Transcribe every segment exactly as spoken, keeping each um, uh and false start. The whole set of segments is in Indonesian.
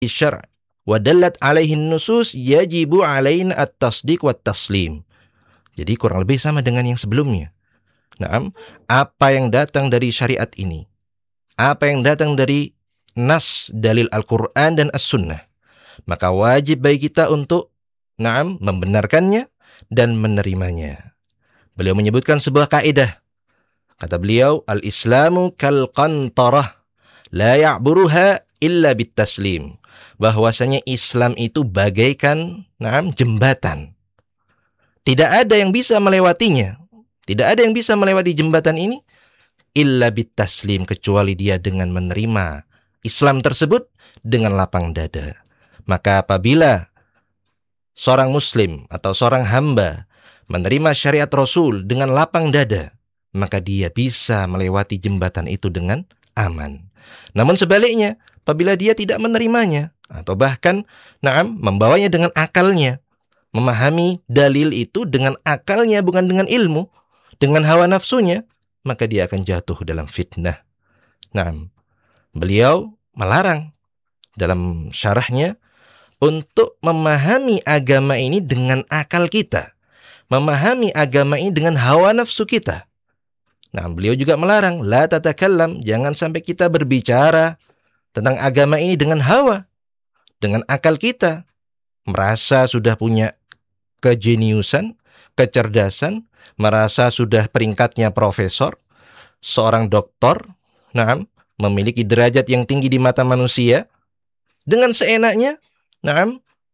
syar' wa dallat alaihi nusus yajibu alaina at-tasdiq wat taslim. Jadi kurang lebih sama dengan yang sebelumnya. Naam, apa yang datang dari syariat ini, apa yang datang dari nas dalil Al-Quran dan As-Sunnah, maka wajib bagi kita untuk naam, membenarkannya dan menerimanya. Beliau menyebutkan sebuah kaidah. Kata beliau, al-islamu kal qantarah la ya'buruha illa bitaslim. Bahwasanya Islam itu bagaikan naam, jembatan. Tidak ada yang bisa melewatinya. Tidak ada yang bisa melewati jembatan ini illa bitaslim, kecuali dia dengan menerima Islam tersebut dengan lapang dada. Maka apabila seorang muslim atau seorang hamba menerima syariat Rasul dengan lapang dada, maka dia bisa melewati jembatan itu dengan aman. Namun sebaliknya, apabila dia tidak menerimanya atau bahkan naam, membawanya dengan akalnya, memahami dalil itu dengan akalnya bukan dengan ilmu, dengan hawa nafsunya, maka dia akan jatuh dalam fitnah. Naam, beliau melarang dalam syarahnya untuk memahami agama ini dengan akal kita, memahami agama ini dengan hawa nafsu kita. Nah, beliau juga melarang, la tatakallam, jangan sampai kita berbicara tentang agama ini dengan hawa, dengan akal kita, merasa sudah punya kejeniusan, kecerdasan, merasa sudah peringkatnya profesor, seorang doktor, nah, memiliki derajat yang tinggi di mata manusia, dengan seenaknya, nah,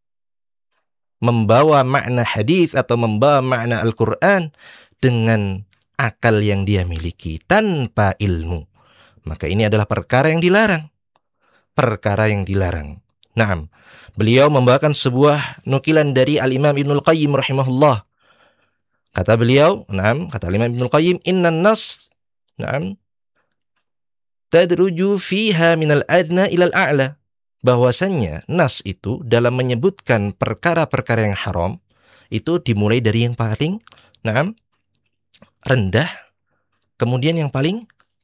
membawa makna hadis atau membawa makna Al-Quran dengan akal yang dia miliki tanpa ilmu. Maka ini adalah perkara yang dilarang. Perkara yang dilarang. Naam. Beliau membawakan sebuah nukilan dari Al-Imam Ibnul Qayyim rahimahullah. Kata beliau, naam, kata Al-Imam Ibnul Qayyim, innan nas, naam, tadruju fiha minal adna ilal a'la. Bahwasannya nas itu dalam menyebutkan perkara-perkara yang haram itu dimulai dari yang paling naam, rendah, kemudian yang paling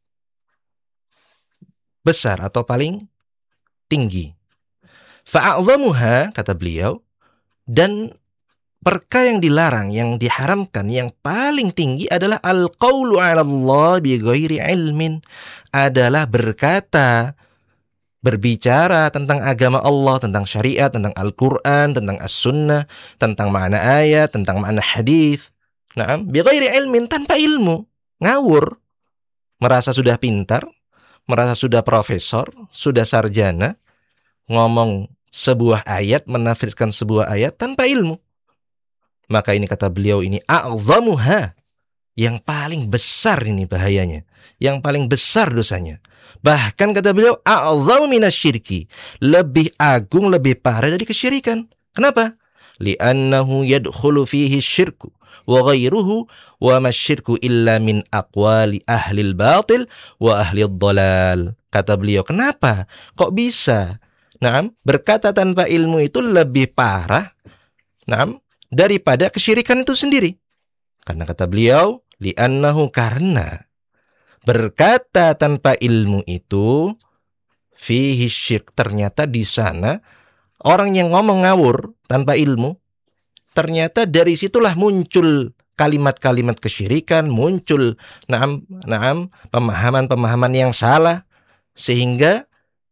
besar atau paling tinggi. Fa'a'zamuha, kata beliau, dan perkara yang dilarang, yang diharamkan, yang paling tinggi adalah al-qawlu 'ala Allah bi ghairi ilmin, adalah berkata, berbicara tentang agama Allah, tentang syariat, tentang Al-Quran, tentang As-Sunnah, tentang makna ayat, tentang makna hadis. Naam, bi ghairi ilmin, tanpa ilmu, ngawur, merasa sudah pintar, merasa sudah profesor, sudah sarjana, ngomong sebuah ayat, menafsirkan sebuah ayat tanpa ilmu. Maka ini kata beliau ini a'zamuha, yang paling besar ini bahayanya, yang paling besar dosanya. Bahkan kata beliau a'zamu minasyirki, lebih agung, lebih parah dari kesyirikan. Kenapa? Li'annahu yadkhulu fihi syirku wa ghairuhu wa masyirku illa min aqwali ahlil batil wa ahlil dhalal. Kata beliau, kenapa? Kok bisa? Naam, berkata tanpa ilmu itu lebih parah, naam, daripada kesyirikan itu sendiri. Karena kata beliau, li'annahu, karena berkata tanpa ilmu itu fihi syirk, ternyata di sana orang yang ngomong ngawur tanpa ilmu, ternyata dari situlah muncul kalimat-kalimat kesyirikan, muncul naam, naam, pemahaman-pemahaman yang salah, sehingga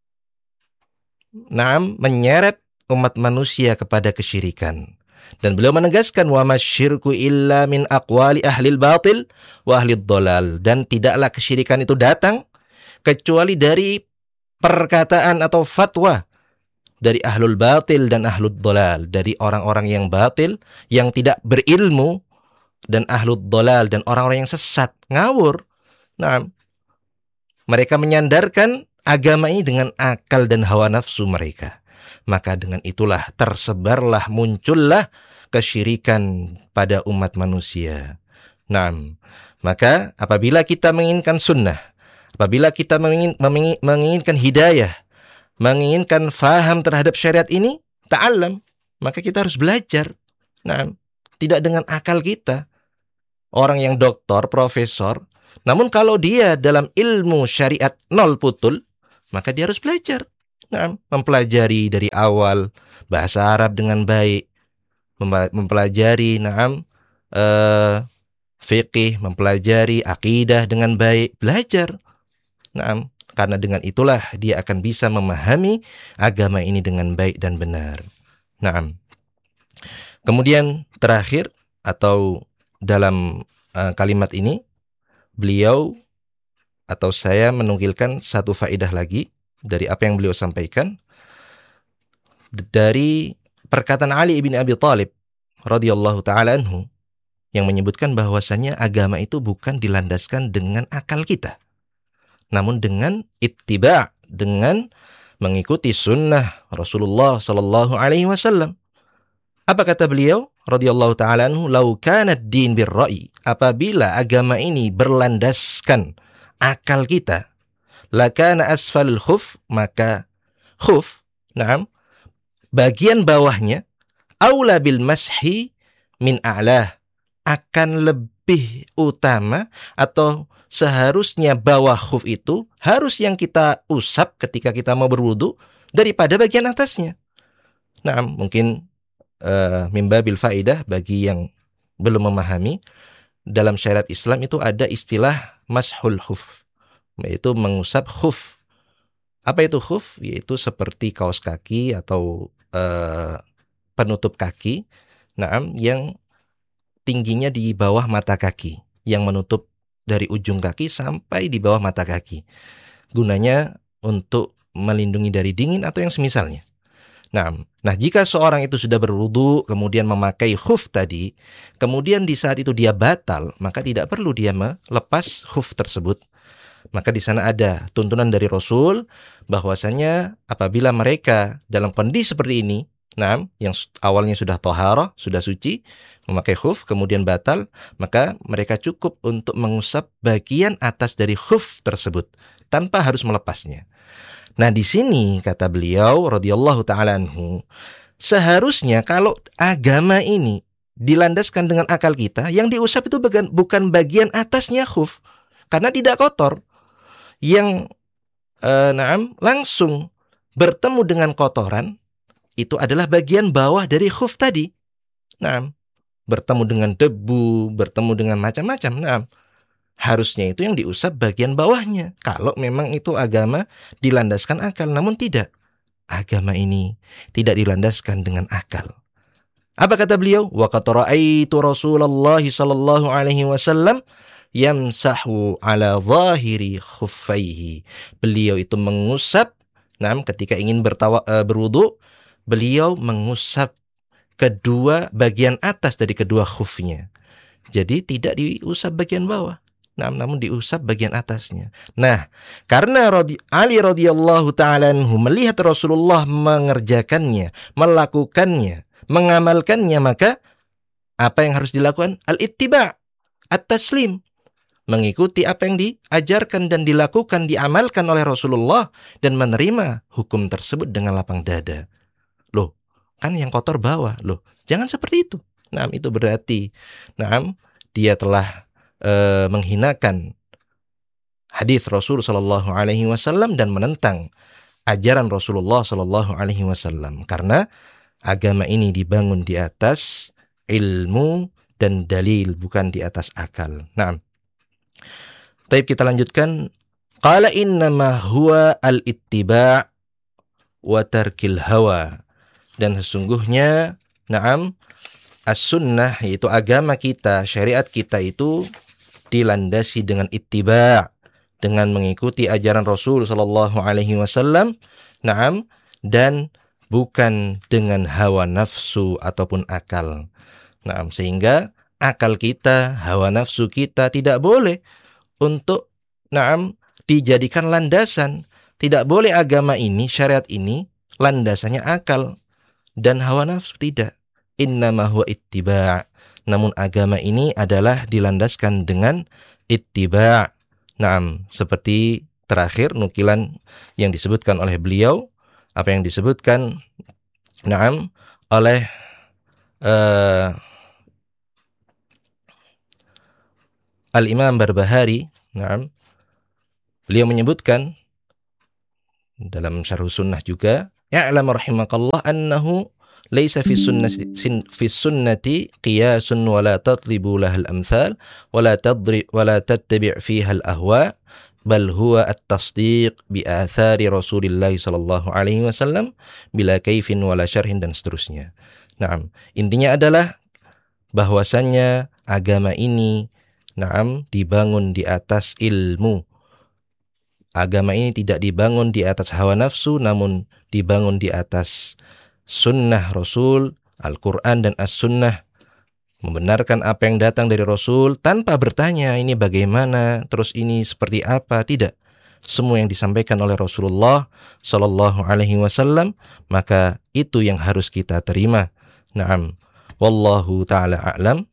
naam, menyeret umat manusia kepada kesyirikan. Dan beliau menegaskan wa masyirku illa min aqwali ahlil batil wa ahlid dhalal, dan tidaklah kesyirikan itu datang kecuali dari perkataan atau fatwa dari ahlul batil dan ahlud dhalal, dari orang-orang yang batil, yang tidak berilmu, dan ahlud dhalal, dan orang-orang yang sesat, ngawur. Nah, mereka menyandarkan agama ini dengan akal dan hawa nafsu mereka. Maka dengan itulah tersebarlah, muncullah kesyirikan pada umat manusia. Nah, maka apabila kita menginginkan sunnah, apabila kita mengingin, mengingin, menginginkan hidayah, menginginkan faham terhadap syariat ini, ta'allam, maka kita harus belajar. Nah, tidak dengan akal kita. Orang yang doktor, profesor, namun kalau dia dalam ilmu syariat nol putul, maka dia harus belajar. Nah, mempelajari dari awal bahasa Arab dengan baik, mempelajari naam eh, fikih, mempelajari akidah dengan baik, belajar. Naam, karena dengan itulah dia akan bisa memahami agama ini dengan baik dan benar. Naam. Kemudian terakhir atau dalam uh, kalimat ini beliau atau saya menukilkan satu faedah lagi dari apa yang beliau sampaikan dari perkataan Ali bin Abi Thalib radhiyallahu taala anhu yang menyebutkan bahwasannya agama itu bukan dilandaskan dengan akal kita, namun dengan ittiba', dengan mengikuti sunnah Rasulullah sallallahu alaihi wasallam. Apa kata beliau radhiyallahu taala anhu, "Lau kana ad-din bir-ra'yi," apabila agama ini berlandaskan akal kita, lakana asfalul khuf, maka khuf, na'am, bagian bawahnya aula bil mashi min a'lah, akan lebih utama atau seharusnya bawah khuf itu harus yang kita usap ketika kita mau berwudu daripada bagian atasnya. Nah, mungkin uh, mimbabil faidah bagi yang belum memahami, dalam syariat Islam itu ada istilah mashul khuf, yaitu mengusap khuf. Apa itu khuf? Yaitu seperti kaos kaki atau uh, penutup kaki, naam, yang tingginya di bawah mata kaki, yang menutup dari ujung kaki sampai di bawah mata kaki. Gunanya untuk melindungi dari dingin atau yang semisalnya. Nah, nah jika seorang itu sudah berwudu kemudian memakai khuf tadi, kemudian di saat itu dia batal, maka tidak perlu dia melepas khuf tersebut. Maka di sana ada tuntunan dari Rasul bahwasanya apabila mereka dalam kondisi seperti ini, nah, yang awalnya sudah toharah, sudah suci, memakai khuf kemudian batal, maka mereka cukup untuk mengusap bagian atas dari khuf tersebut tanpa harus melepasnya. Nah, di sini kata beliau radhiyallahu taala anhu, seharusnya kalau agama ini dilandaskan dengan akal kita, yang diusap itu bukan bagian atasnya khuf karena tidak kotor. Yang eh, naam langsung bertemu dengan kotoran itu adalah bagian bawah dari khuf tadi. Naam, bertemu dengan debu, bertemu dengan macam-macam. Naam, harusnya itu yang diusap bagian bawahnya. Kalau memang itu agama dilandaskan akal, namun tidak. Agama ini tidak dilandaskan dengan akal. Apa kata beliau? Wa qad ra'aitu Rasulullah sallallahu alaihi wasallam yamsahu ala zahiri khuffaihi. Beliau itu mengusap, nah, ketika ingin bertawa, uh, berwudu, beliau mengusap kedua bagian atas dari kedua khufnya. Jadi tidak diusap bagian bawah, nah, namun diusap bagian atasnya. Nah, karena Ali radhiyallahu ta'ala anhu melihat Rasulullah mengerjakannya, melakukannya, mengamalkannya, maka apa yang harus dilakukan? Al-ittiba', at-taslim. Mengikuti apa yang diajarkan dan dilakukan, diamalkan oleh Rasulullah dan menerima hukum tersebut dengan lapang dada. Loh, kan yang kotor bawah. Loh, jangan seperti itu. Nah, itu berarti nah, dia telah uh, menghinakan hadis Rasul sallallahu alaihi wasallam dan menentang ajaran Rasulullah sallallahu alaihi wasallam, karena agama ini dibangun di atas ilmu dan dalil, bukan di atas akal. Nah, baik, kita lanjutkan. Qala innama huwa al-ittiba' wa tarkil hawa. Dan sesungguhnya, na'am, as-sunnah, yaitu agama kita, syariat kita itu dilandasi dengan ittiba', dengan mengikuti ajaran Rasul sallallahu alaihi wasallam, na'am, dan bukan dengan hawa nafsu ataupun akal. Na'am, sehingga akal kita, hawa nafsu kita tidak boleh untuk na'am dijadikan landasan. Tidak boleh agama ini, syariat ini landasannya akal dan hawa nafsu, tidak. Innama huwa ittiba'. Namun agama ini adalah dilandaskan dengan ittiba'. Naam, seperti terakhir nukilan yang disebutkan oleh beliau, apa yang disebutkan naam oleh uh, Al-Imam Barbahari. Naam, beliau menyebutkan dalam Syarh Sunnah juga, ya'lam rahimakallah annahu laisa fi sunnati fi sunnati qiyasun wa la tatlibu lahal amsal wa la tadri wa la tattabi' fiha al ahwa bal huwa at-tasdiq bi athari Rasulillah sallallahu alaihi wasallam bila kaifin wala syarhin dan seterusnya. Naam, intinya adalah bahwasannya agama ini naam dibangun di atas ilmu. Agama ini tidak dibangun di atas hawa nafsu, namun dibangun di atas sunnah Rasul, Al-Quran dan As-Sunnah. Membenarkan apa yang datang dari Rasul tanpa bertanya ini bagaimana, terus ini seperti apa, tidak. Semua yang disampaikan oleh Rasulullah sallallahu alaihi wasallam, maka itu yang harus kita terima. Naam. Wallahu ta'ala a'lam.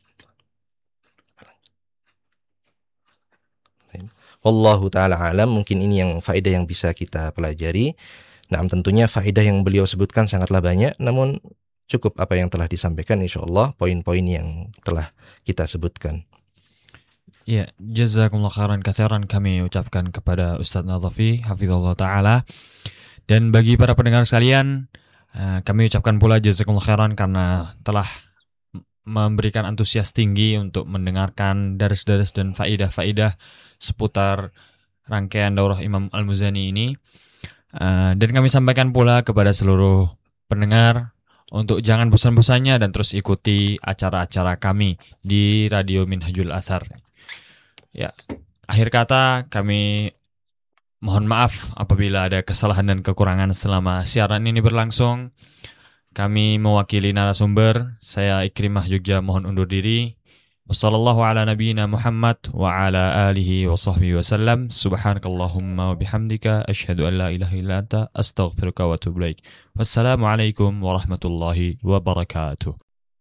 Wallahu ta'ala a'lam. Mungkin ini yang faedah yang bisa kita pelajari. Nah, tentunya faedah yang beliau sebutkan sangatlah banyak, namun cukup apa yang telah disampaikan, insyaallah poin-poin yang telah kita sebutkan. Ya, jazakumullah khairan katsiran kami ucapkan kepada Ustaz Nadhafi hafizallahu taala. Dan bagi para pendengar sekalian, kami ucapkan pula jazakumullah khairan karena telah memberikan antusias tinggi untuk mendengarkan daras-daras dan faidah-faidah seputar rangkaian daurah Imam Al-Muzani ini. Dan kami sampaikan pula kepada seluruh pendengar untuk jangan bosan-bosannya dan terus ikuti acara-acara kami di Radio Minhajul Athar. Ya, akhir kata kami mohon maaf apabila ada kesalahan dan kekurangan selama siaran ini berlangsung. Kami mewakili narasumber, saya Ikrimah Jogja mohon undur diri. Wassallallahu ala nabiyyina Muhammad wa ala alihi wa sahbihi wasallam. Subhanakallahumma wa bihamdika asyhadu an la ilaha illa anta astaghfiruka wa atubu ilaik. Wassalamualaikum warahmatullahi wabarakatuh.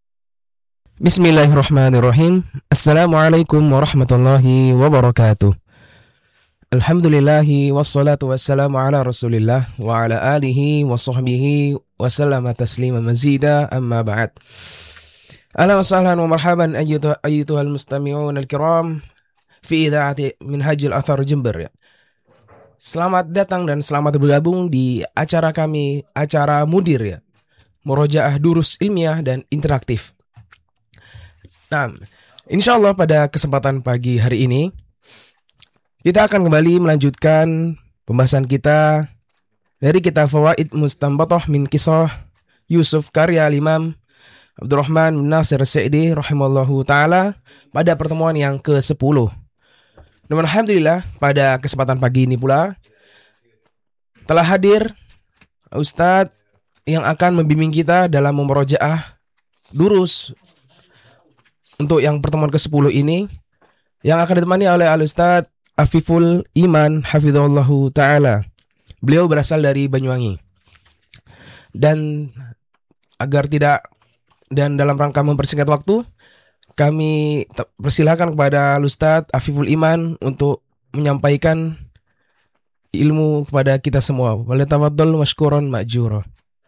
Bismillahirrahmanirrahim. Assalamualaikum warahmatullahi wabarakatuh. Alhamdulillahi wassalatu wassalamu ala Rasulillah wa ala alihi wa sahbihi wasallama taslima mazida amma ba'd. Ahlan wa sahlan wa marhaban ayyuhal mustami'un al-kiram fi idha'ati Minhajul Athar Jember. Selamat datang dan selamat bergabung di acara kami, acara Mudir ya. Murojaah durus ilmiah dan interaktif. Nah, insyaallah pada kesempatan pagi hari ini kita akan kembali melanjutkan pembahasan kita dari kitab Fawaid Mustanbatah min Qisah Yusuf karya Imam Abdurrahman bin Nasir As-Sa'di rahimallahu taala pada pertemuan yang ke sepuluh. Dan alhamdulillah pada kesempatan pagi ini pula telah hadir Ustadz yang akan membimbing kita dalam memurojaah durus untuk yang pertemuan ke sepuluh ini, yang akan ditemani oleh Al-Ustadz Afiful Iman hafizahullahu taala. Beliau berasal dari Banyuwangi. Dan agar tidak dan dalam rangka mempersingkat waktu, kami persilakan kepada Ustadz Afiful Iman untuk menyampaikan ilmu kepada kita semua. Walatafaddal mashkuran ma'jura.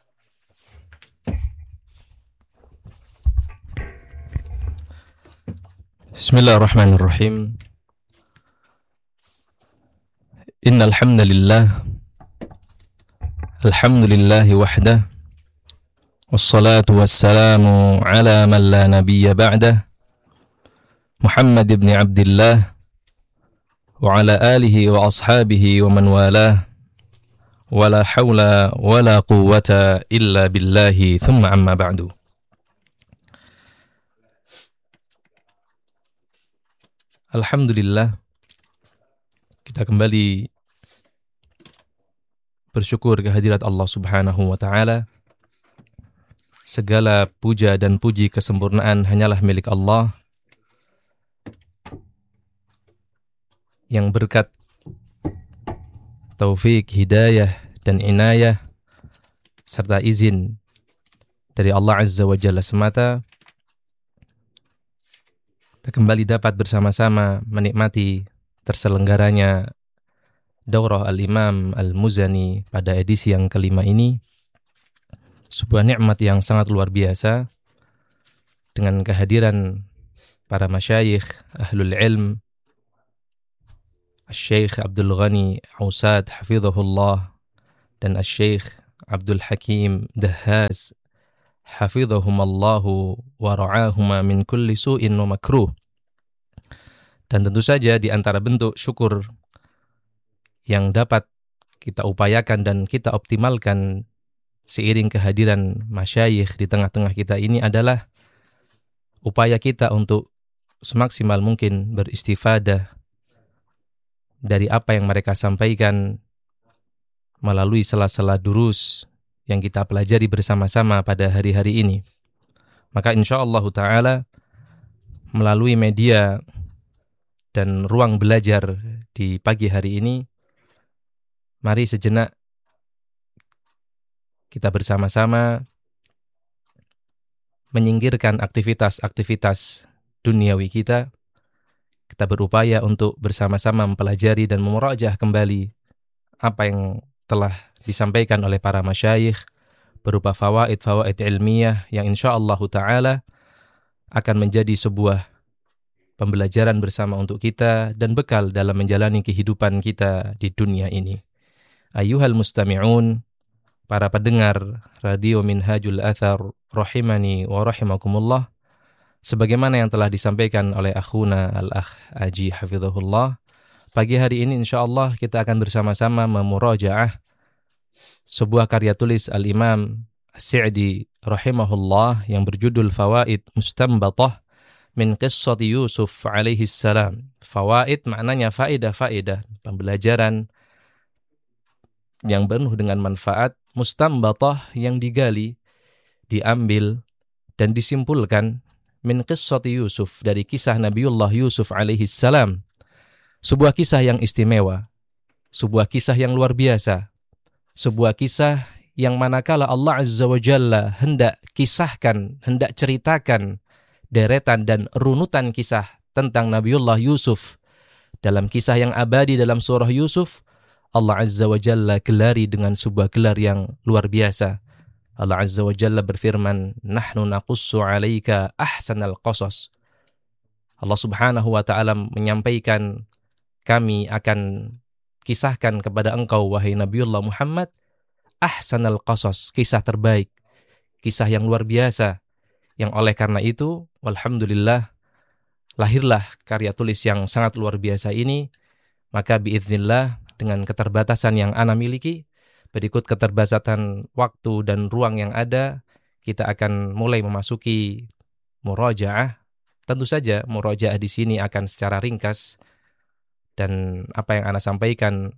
Bismillahirrahmanirrahim. Innal hamdalillah alhamdulillahi wahdah wassalatu wassalamu ala man la nabiyya ba'dah Muhammad ibn Abdullah wa ala alihi wa ashabihi wa man walah wa la hawla wa la quwwata illa billahi thumma amma ba'du. Alhamdulillah, kita kembali bersyukur kehadirat Allah Subhanahu wa taala. Segala puja dan puji kesempurnaan hanyalah milik Allah yang berkat taufik, hidayah dan inayah serta izin dari Allah Azza wa Jalla semata, kita kembali dapat bersama-sama menikmati terselenggaranya Daurah Al-Imam Al-Muzani pada edisi yang kelima ini. Sebuah nikmat yang sangat luar biasa dengan kehadiran para masyayikh ahlul ilm, Syekh Abdul Ghani Ausad hafizahullah dan Asy-Syaikh Abdul Hakim Dahhaz hafizahumallahu wa ra'ahuma min kulli su'in wa makruh. Dan tentu saja di antara bentuk syukur yang dapat kita upayakan dan kita optimalkan seiring kehadiran masyayikh di tengah-tengah kita ini adalah upaya kita untuk semaksimal mungkin beristifadah dari apa yang mereka sampaikan melalui sela-sela durus yang kita pelajari bersama-sama pada hari-hari ini. Maka insyaallah ta'ala melalui media dan ruang belajar di pagi hari ini, mari sejenak kita bersama-sama menyingkirkan aktivitas-aktivitas duniawi kita. Kita berupaya untuk bersama-sama mempelajari dan memurajaah kembali apa yang telah disampaikan oleh para masyayikh berupa fawaid-fawaid ilmiah yang insyaallah ta'ala akan menjadi sebuah pembelajaran bersama untuk kita dan bekal dalam menjalani kehidupan kita di dunia ini. Ayyuhal mustami'un, para pendengar Radio Minhajul Athar rahimani wa rahimakumullah, sebagaimana yang telah disampaikan oleh akhuna al-akh Aji hafizahullah, pagi hari ini insyaallah kita akan bersama-sama memurajaah sebuah karya tulis Al-Imam As-Sa'di rahimahullah yang berjudul Fawaid Mustanbatah min qissati Yusuf alaihi salam. Fawaid maknanya faedah-faedah, pembelajaran yang penuh dengan manfaat, mustanbatah yang digali, diambil dan disimpulkan min qissati Yusuf, dari kisah Nabiullah Yusuf alaihi salam. Sebuah kisah yang istimewa, sebuah kisah yang luar biasa, sebuah kisah yang manakala Allah Azza wa Jalla hendak kisahkan, hendak ceritakan deretan dan runutan kisah tentang Nabiullah Yusuf dalam kisah yang abadi dalam surah Yusuf, Allah Azza wa Jalla gelari dengan sebuah gelar yang luar biasa. Allah Azza wa Jalla berfirman, "Nahnu naqussu 'alaika ahsanal qasas." Allah Subhanahu wa taala menyampaikan, kami akan kisahkan kepada engkau wahai Nabiullah Muhammad ahsanal qasas, kisah terbaik, kisah yang luar biasa. Yang oleh karena itu, walhamdulillah, lahirlah karya tulis yang sangat luar biasa ini. Maka biiznillah, dengan keterbatasan yang ana miliki, berikut keterbatasan waktu dan ruang yang ada, kita akan mulai memasuki murajaah. Tentu saja murajaah di sini akan secara ringkas, dan apa yang ana sampaikan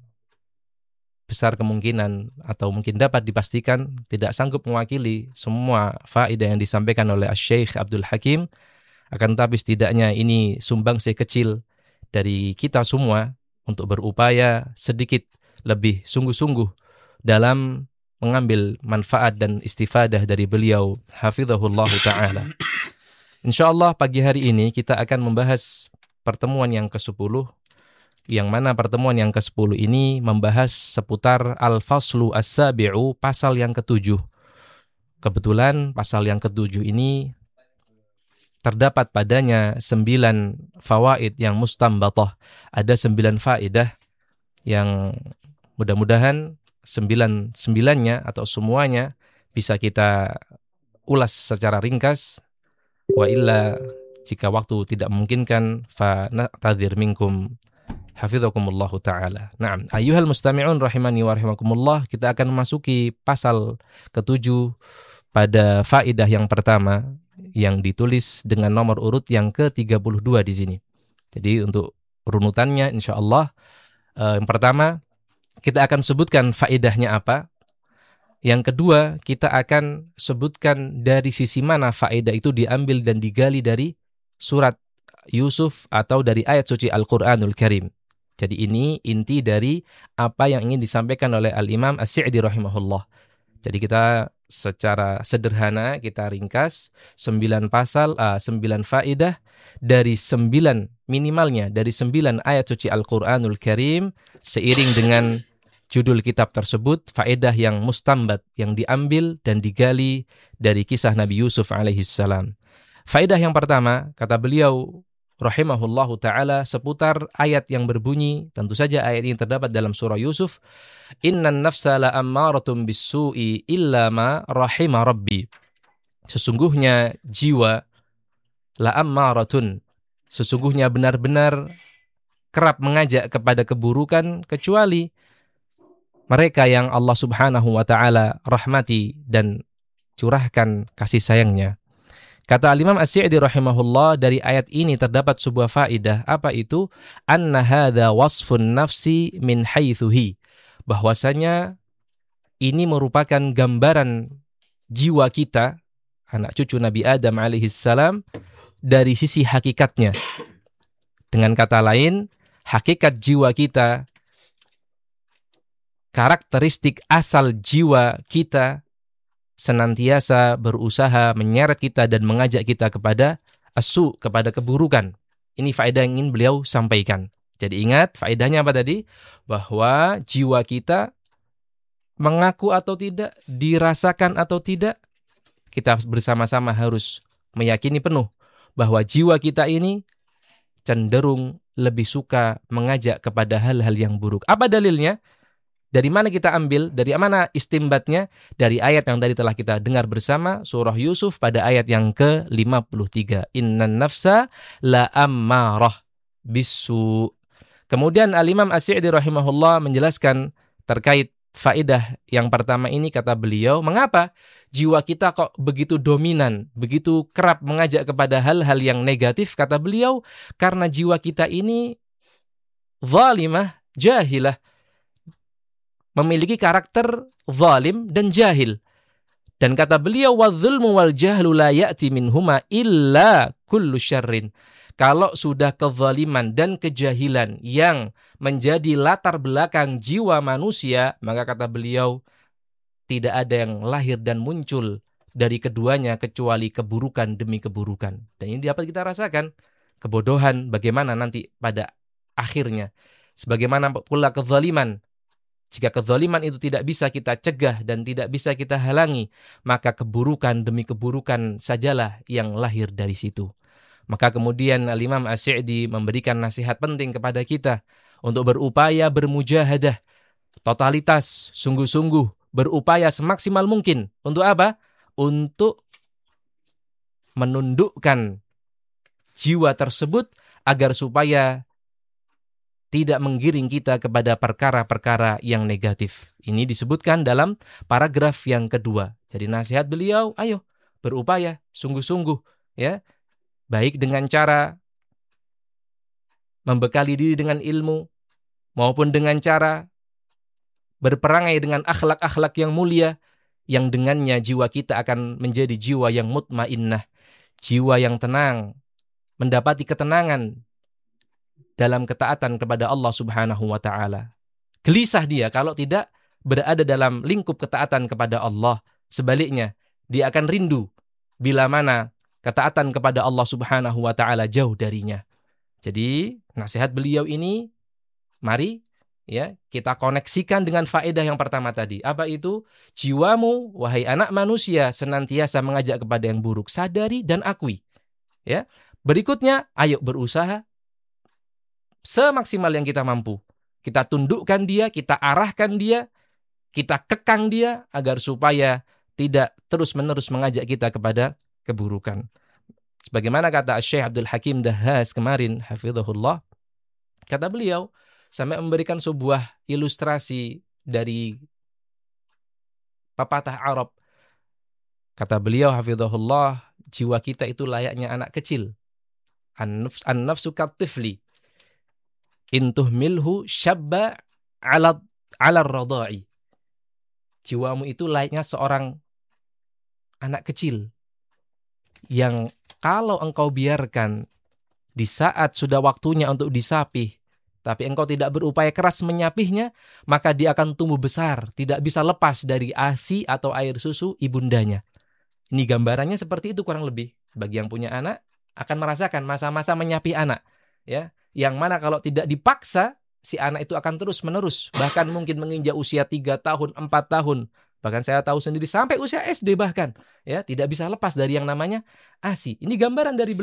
besar kemungkinan atau mungkin dapat dipastikan tidak sanggup mewakili semua faedah yang disampaikan oleh Asy-Syaikh Abdul Hakim. Akan tetapi setidaknya ini sumbangsih kecil dari kita semua untuk berupaya sedikit lebih sungguh-sungguh dalam mengambil manfaat dan istifadah dari beliau hafizahullahu ta'ala. Insyaallah pagi hari ini kita akan membahas pertemuan yang kesepuluh, yang mana pertemuan yang kesepuluh ini membahas seputar Al-Faslu As-Sabi'u, pasal yang ketujuh. Kebetulan pasal yang ketujuh ini terdapat padanya sembilan fawaid yang mustanbatah. Ada sembilan faedah yang mudah-mudahan sembilan-sembilannya atau semuanya bisa kita ulas secara ringkas. Wa illa, jika waktu tidak memungkinkan, fa na'tadzir minkum hafizakumullahu ta'ala. Naam, ayyuhal mustami'un rahimani wa rahimakumullah, kita akan memasuki pasal ketujuh pada faedah yang pertama yang ditulis dengan nomor urut yang ke tiga puluh dua di sini. Jadi untuk runutannya insyaallah eh, yang pertama kita akan sebutkan faedahnya apa. Yang kedua kita akan sebutkan dari sisi mana faedah itu diambil dan digali dari surat Yusuf atau dari ayat suci Al-Qur'anul Karim. Jadi ini inti dari apa yang ingin disampaikan oleh Al-Imam As-Sa'di rahimahullah. Jadi kita secara sederhana, kita ringkas sembilan pasal, uh, sembilan faedah dari sembilan, minimalnya dari sembilan ayat suci Al-Qur'anul Karim, seiring dengan judul kitab tersebut, faedah yang mustambat, yang diambil dan digali dari kisah Nabi Yusuf alaihi salam. Faedah yang pertama, kata beliau rahimahullahu taala seputar ayat yang berbunyi, tentu saja ayat ini terdapat dalam surah Yusuf, innan nafsa la ammaratun bis-su'i illa ma rahima rabbi. Sesungguhnya jiwa la ammaratun, sesungguhnya benar-benar kerap mengajak kepada keburukan kecuali mereka yang Allah Subhanahu wa taala rahmati dan curahkan kasih sayangnya. Kata Al-Imam As-Sa'di rahimahullah, dari ayat ini terdapat sebuah faedah. Apa itu? Anna hadza wasfun nafsi min haitsuhi. Bahwasanya ini merupakan gambaran jiwa kita, anak cucu Nabi Adam alaihi salam, dari sisi hakikatnya. Dengan kata lain, hakikat jiwa kita, karakteristik asal jiwa kita senantiasa berusaha menyeret kita dan mengajak kita kepada asu, kepada keburukan. Ini faedah yang ingin beliau sampaikan. Jadi ingat, faedahnya apa tadi? Bahwa jiwa kita mengaku atau tidak, dirasakan atau tidak, kita bersama-sama harus meyakini penuh bahwa jiwa kita ini cenderung lebih suka mengajak kepada hal-hal yang buruk. Apa dalilnya? Dari mana kita ambil? Dari mana istimbatnya? Dari ayat yang tadi telah kita dengar bersama, surah Yusuf pada ayat yang ke lima puluh tiga. Innan nafsa la ammarah bisu. Kemudian Al-Imam As-Sa'di rahimahullah menjelaskan terkait faedah yang pertama ini, kata beliau, mengapa jiwa kita kok begitu dominan, begitu kerap mengajak kepada hal-hal yang negatif? Kata beliau, karena jiwa kita ini zalimah, jahilah, memiliki karakter zalim dan jahil. Dan kata beliau, wadzulmu wal jahlu la ya'ti minhuma illa kullu syarrin. Kalau sudah kezaliman dan kejahilan yang menjadi latar belakang jiwa manusia, maka kata beliau, tidak ada yang lahir dan muncul dari keduanya kecuali keburukan demi keburukan. Dan ini dapat kita rasakan, kebodohan bagaimana nanti pada akhirnya. Sebagaimana pula kezaliman. Jika kezaliman itu tidak bisa kita cegah dan tidak bisa kita halangi, maka keburukan demi keburukan sajalah yang lahir dari situ. Maka kemudian Al-Imam As-Sa'di memberikan nasihat penting kepada kita untuk berupaya bermujahadah, totalitas, sungguh-sungguh, berupaya semaksimal mungkin. Untuk apa? Untuk menundukkan jiwa tersebut agar supaya tidak menggiring kita kepada perkara-perkara yang negatif. Ini disebutkan dalam paragraf yang kedua. Jadi nasihat beliau, ayo berupaya sungguh-sungguh, ya, baik dengan cara membekali diri dengan ilmu maupun dengan cara berperangai dengan akhlak-akhlak yang mulia, yang dengannya jiwa kita akan menjadi jiwa yang mutmainnah, jiwa yang tenang, mendapati ketenangan dalam ketaatan kepada Allah Subhanahu wa taala. Gelisah dia kalau tidak berada dalam lingkup ketaatan kepada Allah. Sebaliknya, dia akan rindu bila mana ketaatan kepada Allah Subhanahu wa taala jauh darinya. Jadi, nasihat beliau ini mari ya, kita koneksikan dengan faedah yang pertama tadi. Apa itu? Jiwamu wahai anak manusia senantiasa mengajak kepada yang buruk. Sadari dan akui. Ya. Berikutnya, ayo berusaha semaksimal yang kita mampu. Kita tundukkan dia, kita arahkan dia, kita kekang dia agar supaya tidak terus-menerus mengajak kita kepada keburukan. Sebagaimana kata Syekh Abdul Hakim Dahhas kemarin, hafizahullah, kata beliau sampai memberikan sebuah ilustrasi dari pepatah Arab. Kata beliau, hafizahullah, jiwa kita itu layaknya anak kecil. An-nafs an-nafsu katifli. Intuh milhu syabba ala ala radha'i. Jiwamu itu layaknya seorang anak kecil yang kalau engkau biarkan di saat sudah waktunya untuk disapih, tapi engkau tidak berupaya keras menyapihnya, maka dia akan tumbuh besar, tidak bisa lepas dari ASI atau air susu ibundanya. Ini gambarannya seperti itu kurang lebih. Bagi yang punya anak akan merasakan masa-masa menyapih anak, ya. Yang mana kalau tidak dipaksa, si anak itu akan terus-menerus. Bahkan mungkin menginjak usia tiga tahun, empat tahun. Bahkan saya tahu sendiri sampai usia S D bahkan. Ya, tidak bisa lepas dari yang namanya ASI. Ini gambaran dari beliau.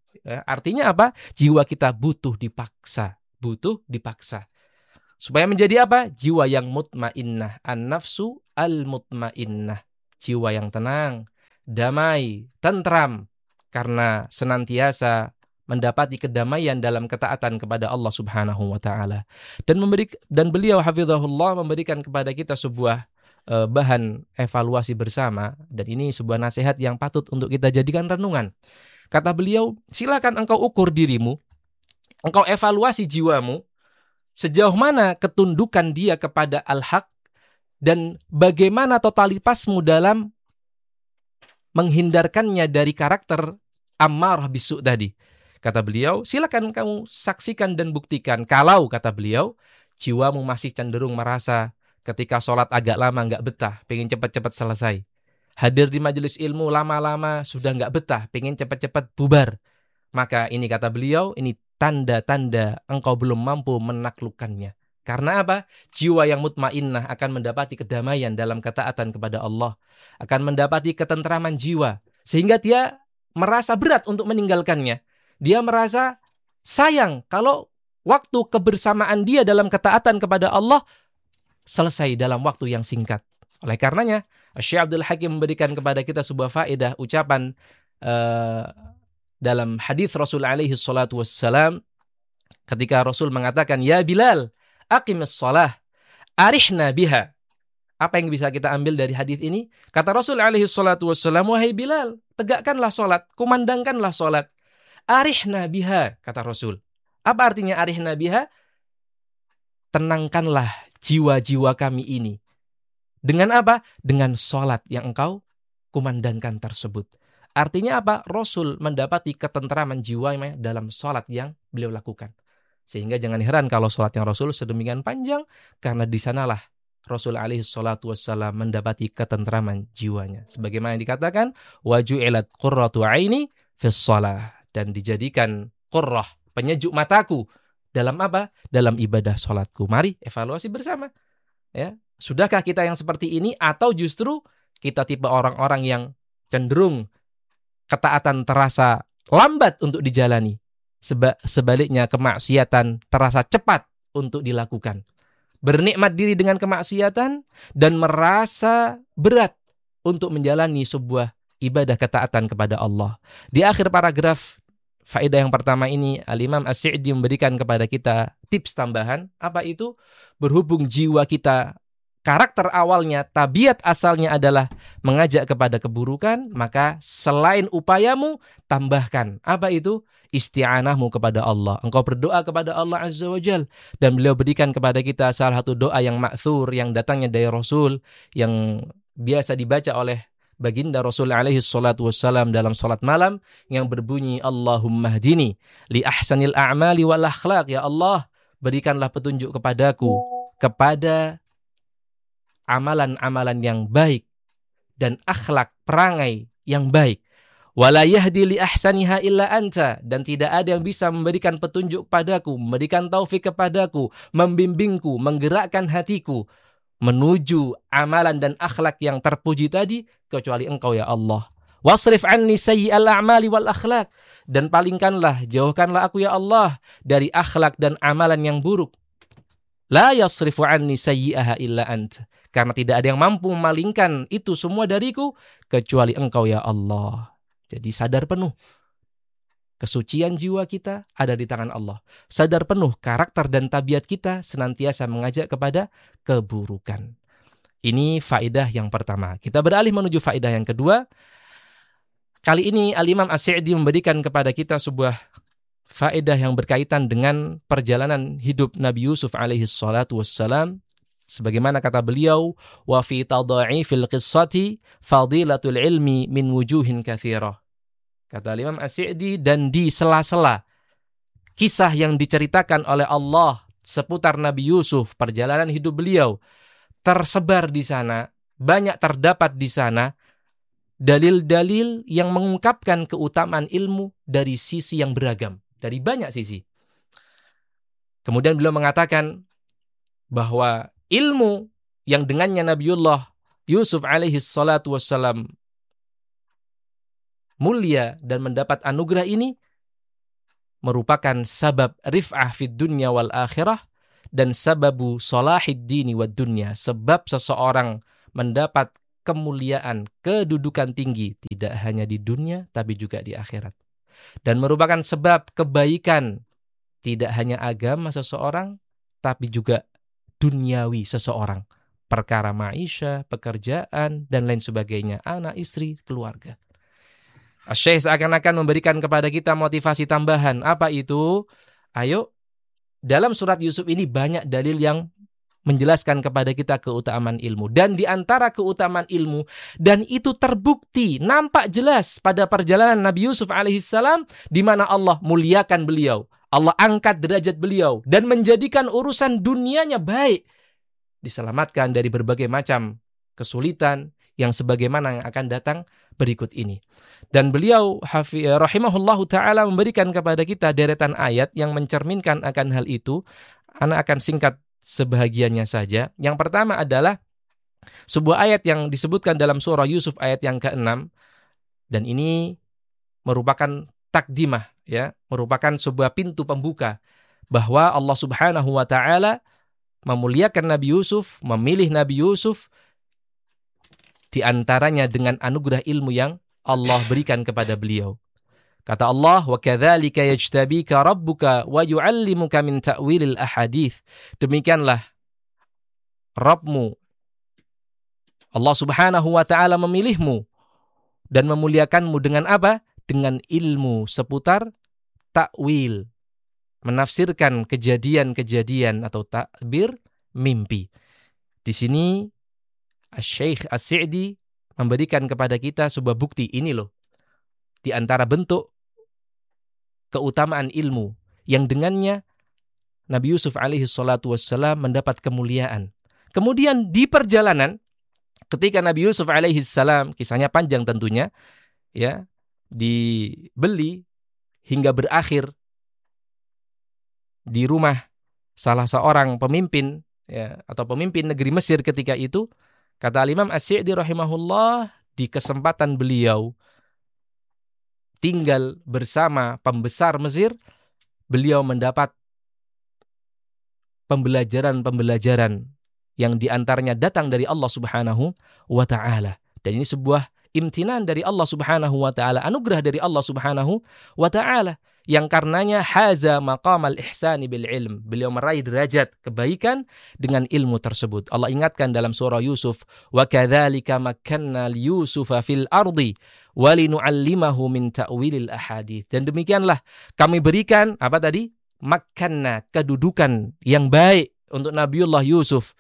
Ya, artinya apa? Jiwa kita butuh dipaksa, butuh dipaksa. Supaya menjadi apa? Jiwa yang mutmainnah, an-nafsu al-mutmainnah. Jiwa yang tenang, damai, tentram karena senantiasa mendapati kedamaian dalam ketaatan kepada Allah Subhanahu wa taala. Dan memberi dan beliau hafizahullah memberikan kepada kita sebuah uh, bahan evaluasi bersama, dan ini sebuah nasihat yang patut untuk kita jadikan renungan. Kata beliau, silakan engkau ukur dirimu, engkau evaluasi jiwamu, sejauh mana ketundukan dia kepada al-haq dan bagaimana totalitasmu dalam menghindarkannya dari karakter ammarah bisu tadi. Kata beliau, silakan kamu saksikan dan buktikan. Kalau, kata beliau, jiwamu masih cenderung merasa ketika sholat agak lama nggak betah, pengen cepat-cepat selesai. Hadir di majelis ilmu lama-lama sudah nggak betah, pengen cepat-cepat bubar. Maka ini kata beliau, ini tanda-tanda engkau belum mampu menaklukkannya. Karena apa? Jiwa yang mutmainnah akan mendapati kedamaian dalam ketaatan kepada Allah, akan mendapati ketentraman jiwa, sehingga dia merasa berat untuk meninggalkannya. Dia merasa sayang kalau waktu kebersamaan dia dalam ketaatan kepada Allah selesai dalam waktu yang singkat. Oleh karenanya, Syekh Abdul Hakim memberikan kepada kita sebuah faedah ucapan uh, dalam hadis Rasul alaihi salatu wassalam ketika Rasul mengatakan, "Ya Bilal, aqimis shalah, arihna biha." Apa yang bisa kita ambil dari hadis ini? Kata Rasul alaihi salatu wassalam, "Wahai Bilal, tegakkanlah salat, kumandangkanlah salat. Arihna biha," kata Rasul. Apa artinya arihna biha? Tenangkanlah jiwa-jiwa kami ini. Dengan apa? Dengan salat yang engkau kumandangkan tersebut. Artinya apa? Rasul mendapati ketentraman jiwanya dalam salat yang beliau lakukan. Sehingga jangan heran kalau salat yang Rasul sedemikian panjang, karena di sanalah Rasul alaihi salatu wassalam mendapati ketentraman jiwanya. Sebagaimana yang dikatakan, waju'ilat qurratu aini fis shalah, dan dijadikan qurrah, penyejuk mataku, dalam apa? Dalam ibadah salatku. Mari evaluasi bersama. Ya, sudahkah kita yang seperti ini, atau justru kita tipe orang-orang yang cenderung ketaatan terasa lambat untuk dijalani, Seba- sebaliknya kemaksiatan terasa cepat untuk dilakukan. Bernikmat diri dengan kemaksiatan dan merasa berat untuk menjalani sebuah ibadah ketaatan kepada Allah. Di akhir paragraf faedah yang pertama ini, Al-Imam As-Sa'di memberikan kepada kita tips tambahan. Apa itu? Berhubung jiwa kita, karakter awalnya, tabiat asalnya adalah mengajak kepada keburukan, maka selain upayamu, tambahkan. Apa itu? Isti'anahmu kepada Allah. Engkau berdoa kepada Allah Azza wa Jal. Dan beliau berikan kepada kita salah satu doa yang ma'thur, yang datangnya dari Rasul, yang biasa dibaca oleh baginda Rasul alaihi salatu wassalam dalam salat malam, yang berbunyi, Allahumma hdini li ahsanil a'mali wal akhlaq. Ya Allah, berikanlah petunjuk kepadaku kepada amalan-amalan yang baik dan akhlak, perangai yang baik. Wala yahdi li ahsaniha illa anta, dan tidak ada yang bisa memberikan petunjuk padaku, memberikan taufik kepadaku, membimbingku, menggerakkan hatiku menuju amalan dan akhlak yang terpuji tadi kecuali Engkau ya Allah. Wasrif anni sayyi'al a'mali wal akhlak, dan palingkanlah, jauhkanlah aku ya Allah dari akhlak dan amalan yang buruk. La yasrifu anni sayyi'aha illa ant, karena tidak ada yang mampu memalingkan itu semua dariku kecuali Engkau ya Allah. Jadi sadar penuh kesucian jiwa kita ada di tangan Allah. Sadar penuh karakter dan tabiat kita senantiasa mengajak kepada keburukan. Ini faedah yang pertama. Kita beralih menuju faedah yang kedua. Kali ini Al-Imam As-Sa'di memberikan kepada kita sebuah faedah yang berkaitan dengan perjalanan hidup Nabi Yusuf alaihi salatu wassalam. Sebagaimana kata beliau, wa fi tadha'ifil qissati fadilatul ilmi min wujuhin katsirah. Kata Imam As-Sa'di, dan di sela-sela kisah yang diceritakan oleh Allah seputar Nabi Yusuf, perjalanan hidup beliau, tersebar di sana, banyak terdapat di sana dalil-dalil yang mengungkapkan keutamaan ilmu dari sisi yang beragam, dari banyak sisi. Kemudian beliau mengatakan bahwa ilmu yang dengannya Nabiullah Yusuf alaihi salatu wassalam mulia dan mendapat anugerah ini merupakan sabab rif'ah fid dunya wal akhirah dan sababu salahid dini wad dunya, sebab seseorang mendapat kemuliaan, kedudukan tinggi tidak hanya di dunia tapi juga di akhirat. Dan merupakan sebab kebaikan tidak hanya agama seseorang tapi juga duniawi seseorang, perkara maisha, pekerjaan dan lain sebagainya, anak, istri, keluarga. Syekh seakan-akan memberikan kepada kita motivasi tambahan. Apa itu? Ayo, dalam surat Yusuf ini banyak dalil yang menjelaskan kepada kita keutamaan ilmu. Dan di antara keutamaan ilmu, dan itu terbukti, nampak jelas pada perjalanan Nabi Yusuf alaihissalam, di mana Allah muliakan beliau. Allah angkat derajat beliau dan menjadikan urusan dunianya baik. Diselamatkan dari berbagai macam kesulitan yang sebagaimana yang akan datang berikut ini. Dan beliau rahimahullahu ta'ala memberikan kepada kita deretan ayat yang mencerminkan akan hal itu. Ana akan singkat sebahagiannya saja. Yang pertama adalah sebuah ayat yang disebutkan dalam surah Yusuf ayat yang keenam, dan ini merupakan takdimah, ya, merupakan sebuah pintu pembuka bahwa Allah Subhanahu wa taala memuliakan Nabi Yusuf, memilih Nabi Yusuf di antaranya dengan anugerah ilmu yang Allah berikan kepada beliau. Kata Allah, wa kadzalika yajtabika rabbuka wa yu'allimuka min ta'wilil ahadits. Demikianlah Rabbmu, Allah Subhanahu wa taala memilihmu dan memuliakanmu dengan apa? Dengan ilmu seputar takwil, menafsirkan kejadian-kejadian atau takbir mimpi. Di sini Syekh As-Sa'di memberikan kepada kita sebuah bukti ini loh, di antara bentuk keutamaan ilmu yang dengannya Nabi Yusuf alaihi salatu wassalam mendapat kemuliaan. Kemudian di perjalanan ketika Nabi Yusuf alaihi salam, kisahnya panjang tentunya, ya, dibeli hingga berakhir di rumah salah seorang pemimpin, ya, atau pemimpin negeri Mesir ketika itu. Kata Imam As-Sa'di rahimahullah, di kesempatan beliau tinggal bersama pembesar Mesir, beliau mendapat pembelajaran-pembelajaran yang diantaranya datang dari Allah Subhanahu wa ta'ala. Dan ini sebuah imtinan dari Allah Subhanahu wa ta'ala, anugerah dari Allah Subhanahu wa ta'ala, yang karenanya haza maqamal ihsani bil ilm. Beliau meraih derajat kebaikan dengan ilmu tersebut. Allah ingatkan dalam surah Yusuf, wa kadzalika makkanna li Yusufa fil ardi wa linu'allimahu min ta'wilil ahadits. Dan demikianlah kami berikan apa tadi? Makkanna, kedudukan yang baik untuk Nabiullah Yusuf.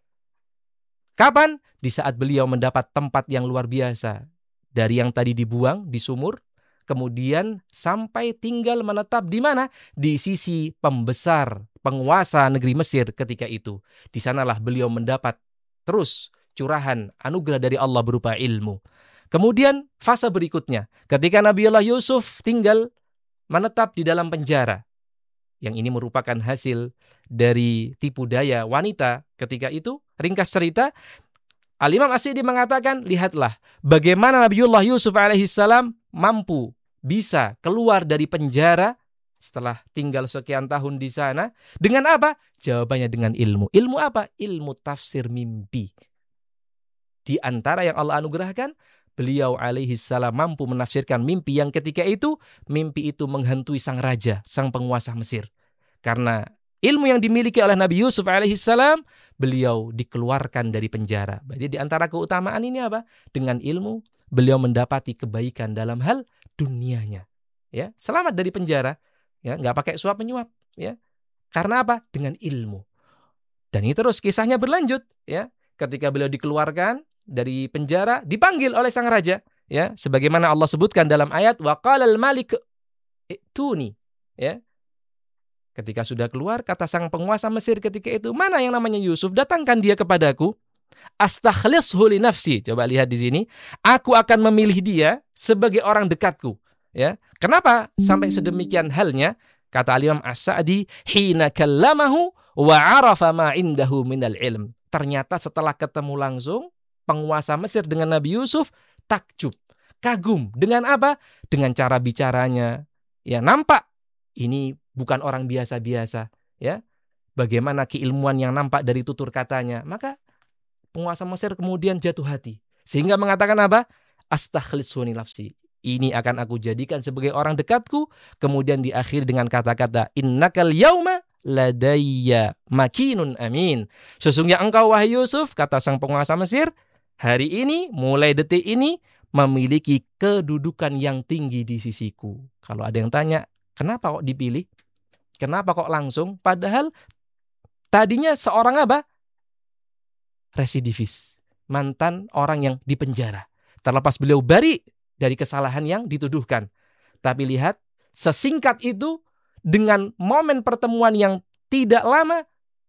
Kapan? Di saat beliau mendapat tempat yang luar biasa. Dari yang tadi dibuang di sumur, kemudian sampai tinggal menetap di mana? Di sisi pembesar, penguasa negeri Mesir ketika itu. Di sanalah beliau mendapat terus curahan anugerah dari Allah berupa ilmu. Kemudian fase berikutnya, ketika Nabiullah Yusuf tinggal menetap di dalam penjara. Yang ini merupakan hasil dari tipu daya wanita ketika itu. Ringkas cerita, Al-Imam As-Sa'di mengatakan, lihatlah bagaimana Nabiullah Yusuf alaihissalam mampu bisa keluar dari penjara setelah tinggal sekian tahun di sana. Dengan apa? Jawabannya dengan ilmu. Ilmu apa? Ilmu tafsir mimpi. Di antara yang Allah anugerahkan, beliau alaihissalam mampu menafsirkan mimpi yang ketika itu, mimpi itu menghantui sang raja, sang penguasa Mesir. Karena ilmu yang dimiliki oleh Nabi Yusuf alaihissalam, beliau dikeluarkan dari penjara. Jadi di antara keutamaan ini apa? Dengan ilmu, beliau mendapati kebaikan dalam hal dunianya. Ya, selamat dari penjara, ya, nggak pakai suap menyuap, ya. Karena apa? Dengan ilmu. Dan ini terus kisahnya berlanjut, ya. Ketika beliau dikeluarkan dari penjara, dipanggil oleh sang raja, ya, sebagaimana Allah sebutkan dalam ayat wa qalal malik ituni, ya. Ketika sudah keluar, kata sang penguasa Mesir ketika itu, mana yang namanya Yusuf, datangkan dia kepadaku. Astakhlishu li nafsi. Coba lihat di sini, aku akan memilih dia sebagai orang dekatku. Ya, kenapa sampai sedemikian halnya? Kata Imam As-Sa'di, hina kallamahu wa arafa ma indahu minal ilm. Ternyata setelah ketemu langsung penguasa Mesir dengan Nabi Yusuf, takjub, kagum dengan apa? Dengan cara bicaranya. Ya, nampak ini bukan orang biasa-biasa, ya. Bagaimana keilmuan yang nampak dari tutur katanya. Maka penguasa Mesir kemudian jatuh hati. Sehingga mengatakan apa? Astakhlisu li nafsi. Ini akan aku jadikan sebagai orang dekatku. Kemudian diakhiri dengan kata-kata innakal yauma ladayya makinun amin. Sesungguhnya engkau wahai Yusuf, kata sang penguasa Mesir, hari ini, mulai detik ini, memiliki kedudukan yang tinggi di sisiku. Kalau ada yang tanya, kenapa kok dipilih? Kenapa kok langsung? Padahal tadinya seorang apa? Residivis. Mantan orang yang dipenjara. Terlepas beliau bari dari kesalahan yang dituduhkan. Tapi lihat, sesingkat itu, dengan momen pertemuan yang tidak lama,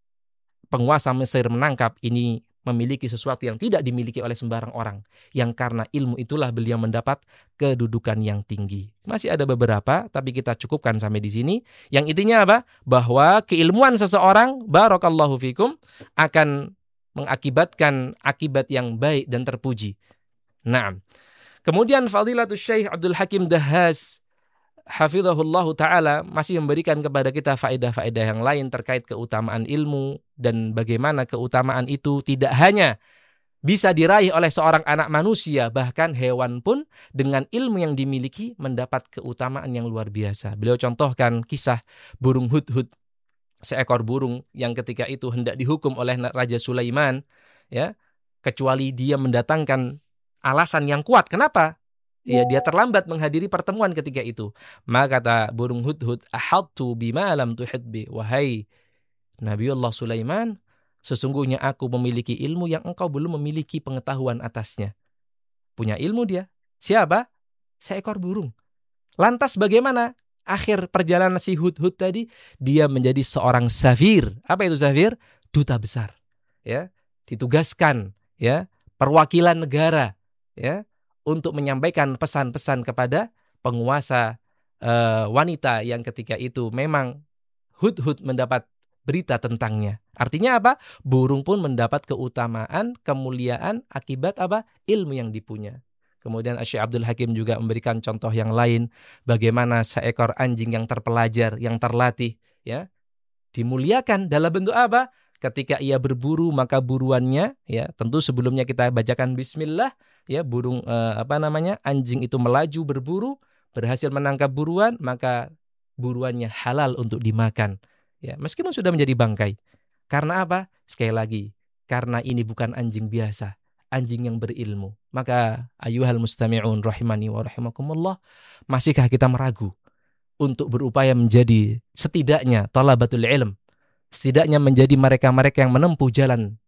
penguasa Mesir menangkap ini memiliki sesuatu yang tidak dimiliki oleh sembarang orang. Yang karena ilmu itulah beliau mendapat kedudukan yang tinggi. Masih ada beberapa, tapi kita cukupkan sampai di sini. Yang intinya apa? Bahwa keilmuan seseorang, barakallahu fikum, akan mengakibatkan akibat yang baik dan terpuji. Nah, kemudian Fadilatul Syekh Abdul Hakim Dahhaz hafizahullahu ta'ala masih memberikan kepada kita faedah-faedah yang lain terkait keutamaan ilmu dan bagaimana keutamaan itu tidak hanya bisa diraih oleh seorang anak manusia, bahkan hewan pun dengan ilmu yang dimiliki mendapat keutamaan yang luar biasa. Beliau contohkan kisah burung hudhud, seekor burung yang ketika itu hendak dihukum oleh Raja Sulaiman, ya, kecuali dia mendatangkan alasan yang kuat. Kenapa? Ya, dia terlambat menghadiri pertemuan ketika itu. Maka kata burung hudhud, ahadtu bima lam tuhid bi. Wahai Nabiullah Sulaiman, sesungguhnya aku memiliki ilmu yang engkau belum memiliki pengetahuan atasnya. Punya ilmu dia. Siapa? Seekor burung. Lantas bagaimana akhir perjalanan si hudhud tadi? Dia menjadi seorang safir. Apa itu safir? Duta besar. Ya, ditugaskan, ya, perwakilan negara, ya, untuk menyampaikan pesan-pesan kepada penguasa uh, wanita yang ketika itu memang hudhud mendapat berita tentangnya. Artinya apa? Burung pun mendapat keutamaan, kemuliaan akibat apa? Ilmu yang dipunya. Kemudian Syekh Abdul Hakim juga memberikan contoh yang lain, bagaimana seekor anjing yang terpelajar, yang terlatih, ya, dimuliakan dalam bentuk apa? Ketika ia berburu, maka buruannya, ya, tentu sebelumnya kita bacakan bismillah, ya, burung eh, apa namanya? Anjing itu melaju berburu, berhasil menangkap buruan, maka buruannya halal untuk dimakan. Ya, meskipun sudah menjadi bangkai. Karena apa? Sekali lagi, karena ini bukan anjing biasa, anjing yang berilmu. Maka ayuhal mustami'un rahimani wa rahimakumullah, masihkah kita meragu untuk berupaya menjadi setidaknya talabatul ilm? Setidaknya menjadi mereka-mereka yang menempuh jalan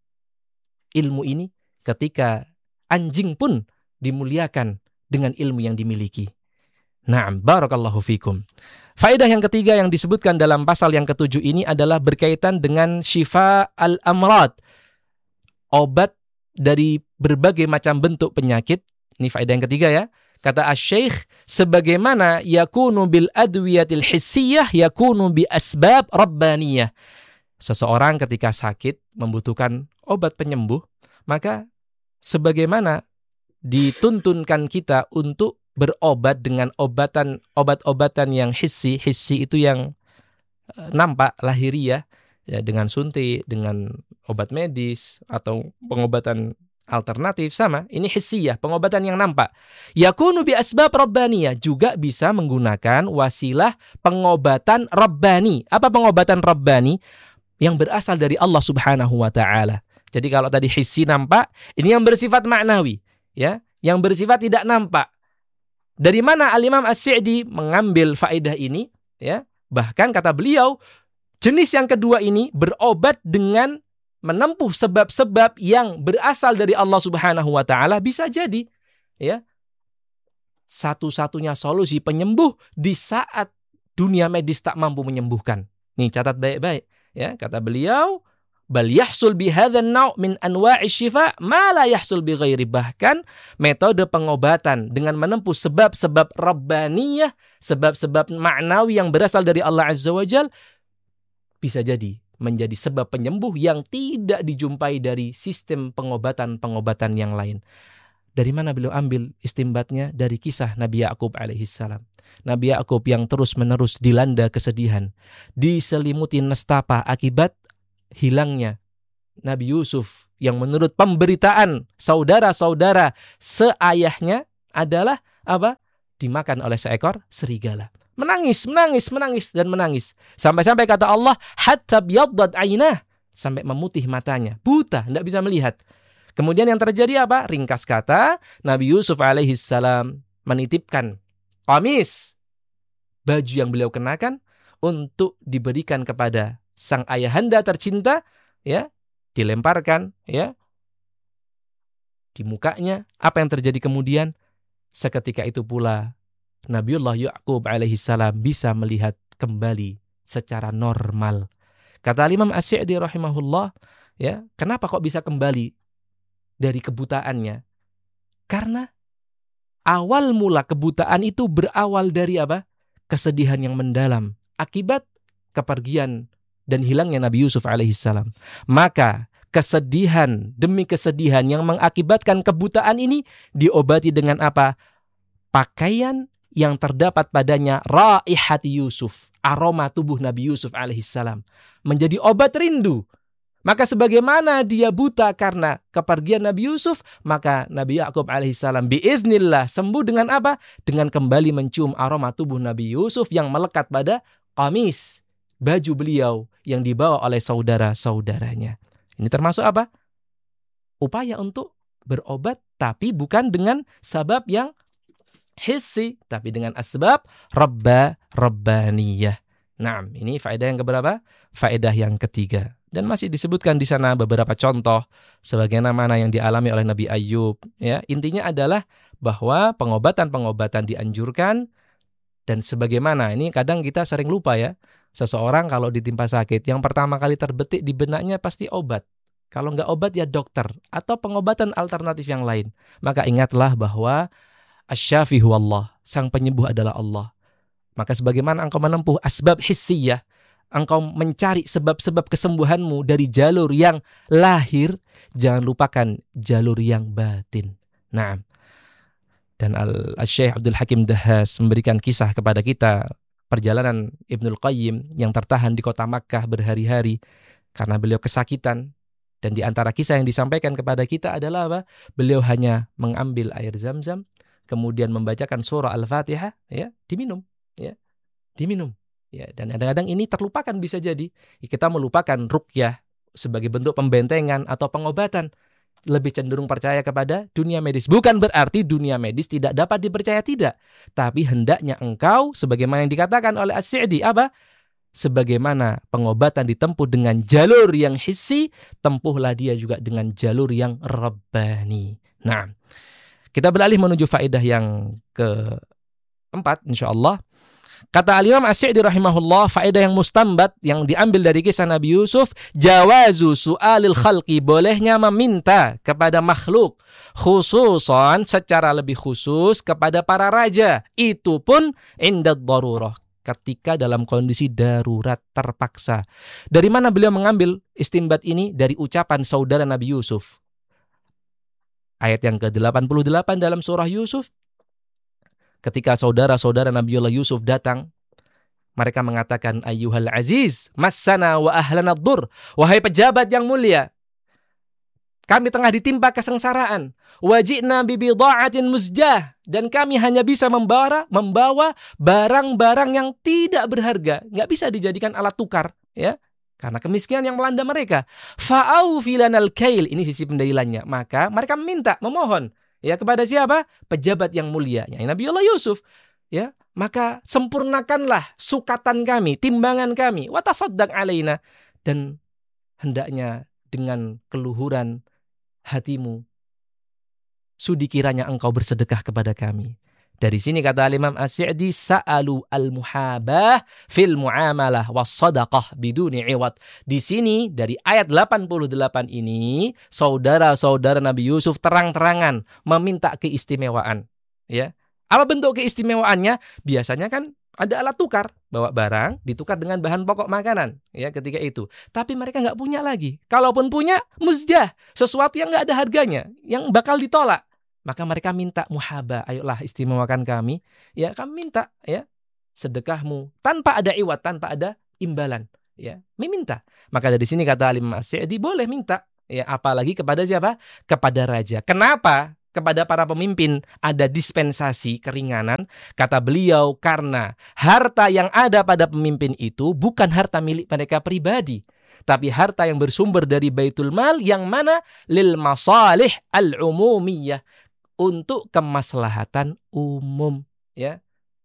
ilmu ini ketika anjing pun dimuliakan dengan ilmu yang dimiliki. Na'am, barakallahu fikum. Faedah yang ketiga yang disebutkan dalam pasal yang ketujuh ini adalah berkaitan dengan syifa al-amrad. Obat dari berbagai macam bentuk penyakit. Ini faedah yang ketiga, ya. Kata asy-syekh, sebagaimana yakunu bil adwiyatil hissiyah yakunu bi asbab rabbaniyah. Seseorang ketika sakit membutuhkan obat penyembuh, maka sebagaimana dituntunkan kita untuk berobat dengan obatan obat-obatan yang hissi, hissi itu yang nampak lahiriah, ya, dengan suntik, dengan obat medis atau pengobatan alternatif, sama. Ini hissiyah, pengobatan yang nampak. Yakunu bi asbab rabbaniyah, juga bisa menggunakan wasilah pengobatan rabbani. Apa pengobatan rabbani? Yang berasal dari Allah Subhanahu wa taala. Jadi kalau tadi hissi nampak, ini yang bersifat maknawi, ya, yang bersifat tidak nampak. Dari mana Al-Imam As-Sa'di mengambil faedah ini, ya? Bahkan kata beliau, jenis yang kedua ini berobat dengan menempuh sebab-sebab yang berasal dari Allah Subhanahu wa taala, bisa jadi, ya, satu-satunya solusi penyembuh di saat dunia medis tak mampu menyembuhkan. Nih, catat baik-baik. Ya, kata beliau, bal yahsul bi hadzal naw' min anwa'i syifa ma la yahsul bi ghairi. Bahkan metode pengobatan dengan menempuh sebab-sebab rabbaniyah, sebab-sebab maknawi yang berasal dari Allah Azza wa Jalla, bisa jadi menjadi sebab penyembuh yang tidak dijumpai dari sistem pengobatan-pengobatan yang lain. Dari mana beliau ambil istimbatnya? Dari kisah Nabi Yakub alaihissalam. Nabi Yakub yang terus-menerus dilanda kesedihan, diselimuti nestapa akibat hilangnya Nabi Yusuf yang menurut pemberitaan saudara-saudara seayahnya adalah apa? Dimakan oleh seekor serigala. Menangis, menangis, menangis, dan menangis. Sampai-sampai kata Allah, hatta biyaddat aynah, sampai memutih matanya. Buta, tidak bisa melihat. Kemudian yang terjadi apa? Ringkas kata, Nabi Yusuf alaihissalam menitipkan qamis, baju yang beliau kenakan, untuk diberikan kepada sang ayahanda tercinta, ya, dilemparkan, ya, di mukanya. Apa yang terjadi kemudian? Seketika itu pula Nabiullah Ya'qub alaihissalam bisa melihat kembali secara normal. Kata Imam As-Sa'di rahimahullah, ya, kenapa kok bisa kembali dari kebutaannya? Karena awal mula kebutaan itu berawal dari apa? Kesedihan yang mendalam akibat kepergian dan hilangnya Nabi Yusuf alaihissalam. Maka kesedihan demi kesedihan yang mengakibatkan kebutaan ini diobati dengan apa? Pakaian yang terdapat padanya raihati Yusuf, aroma tubuh Nabi Yusuf alaihissalam, menjadi obat rindu. Maka sebagaimana dia buta karena kepergian Nabi Yusuf, maka Nabi Yakub alaihissalam biiznillah sembuh dengan apa? Dengan kembali mencium aroma tubuh Nabi Yusuf yang melekat pada qamis, baju beliau yang dibawa oleh saudara-saudaranya. Ini termasuk apa? Upaya untuk berobat, tapi bukan dengan sabab yang hissi, tapi dengan asbab rabba rabbaniyah. Nah, ini faedah yang keberapa? Faedah yang ketiga. Dan masih disebutkan di sana beberapa contoh sebagaimana yang dialami oleh Nabi Ayub. Ya, intinya adalah bahwa pengobatan-pengobatan dianjurkan, dan sebagaimana ini kadang kita sering lupa ya. Seseorang kalau ditimpa sakit, yang pertama kali terbetik di benaknya pasti obat. Kalau nggak obat ya dokter atau pengobatan alternatif yang lain. Maka ingatlah bahwa asy-syafi'u Allah, sang penyembuh adalah Allah. Maka sebagaimana engkau menempuh asbab hissiyah, engkau mencari sebab-sebab kesembuhanmu dari jalur yang lahir, jangan lupakan jalur yang batin. Nah, dan Al-Syekh Abdul Hakim Dahhas memberikan kisah kepada kita perjalanan Ibnul Qayyim yang tertahan di kota Makkah berhari-hari karena beliau kesakitan. Dan di antara kisah yang disampaikan kepada kita adalah apa? Beliau hanya mengambil air Zam-Zam, kemudian membacakan surah Al-Fatihah, ya, diminum, ya, diminum. Ya, dan kadang-kadang ini terlupakan bisa jadi. Kita melupakan ruqyah sebagai bentuk pembentengan atau pengobatan. Lebih cenderung percaya kepada dunia medis. Bukan berarti dunia medis tidak dapat dipercaya, tidak. Tapi hendaknya engkau, sebagaimana yang dikatakan oleh As-Sa'di, apa? Sebagaimana pengobatan ditempuh dengan jalur yang hissi, tempuhlah dia juga dengan jalur yang rabbani. Nah, kita beralih menuju faedah yang keempat, insyaAllah. Kata Al-Imam As-Sa'di rahimahullah, faedah yang mustambat yang diambil dari kisah Nabi Yusuf, jawazu su'alil khalqi, bolehnya meminta kepada makhluk, khususan secara lebih khusus kepada para raja, itu pun indad darurah, ketika dalam kondisi darurat terpaksa. Dari mana beliau mengambil istinbat ini? Dari ucapan saudara Nabi Yusuf. Ayat yang ke delapan puluh delapan dalam surah Yusuf. Ketika saudara-saudara Nabiullah Yusuf datang, mereka mengatakan, ayyuhal aziz, massana wa ahlana ad-dur. Wahai pejabat yang mulia, kami tengah ditimpa kesengsaraan. Wajibna bibidha'atin muzjah, dan kami hanya bisa membawa membawa barang-barang yang tidak berharga, nggak bisa dijadikan alat tukar, ya, karena kemiskinan yang melanda mereka. Fa'aufi lanal kail, ini sisi pendalilannya. Maka mereka meminta, memohon, ya, kepada siapa? Pejabat yang mulia, ya, Nabiullah Yusuf, ya. Maka sempurnakanlah sukatan kami, timbangan kami, wa tasaddaq alaina, dan hendaknya dengan keluhuran hatimu, sudi kiranya engkau bersedekah kepada kami. Dari sini kata Imam As-Sa'di, sa'alu al-muhabah fil muamalah was sadaqah biduni iwad. Di sini dari ayat delapan puluh delapan ini, saudara-saudara Nabi Yusuf terang-terangan meminta keistimewaan, ya. Apa bentuk keistimewaannya? Biasanya kan ada alat tukar, bawa barang ditukar dengan bahan pokok makanan, ya, ketika itu. Tapi mereka nggak punya lagi. Kalaupun punya, muzjah, sesuatu yang nggak ada harganya, yang bakal ditolak. maka mereka minta muhaba, ayolah istimewakan kami, ya kami minta ya sedekahmu tanpa ada iwat, tanpa ada imbalan, ya meminta. Maka dari sini kata Alim As-Sa'di boleh minta, ya apalagi kepada siapa? Kepada raja. Kenapa? Kepada para pemimpin ada dispensasi keringanan, kata beliau, karena harta yang ada pada pemimpin itu bukan harta milik mereka pribadi, tapi harta yang bersumber dari Baitul Mal yang mana lil masalih al-umumiyah, untuk kemaslahatan umum, ya.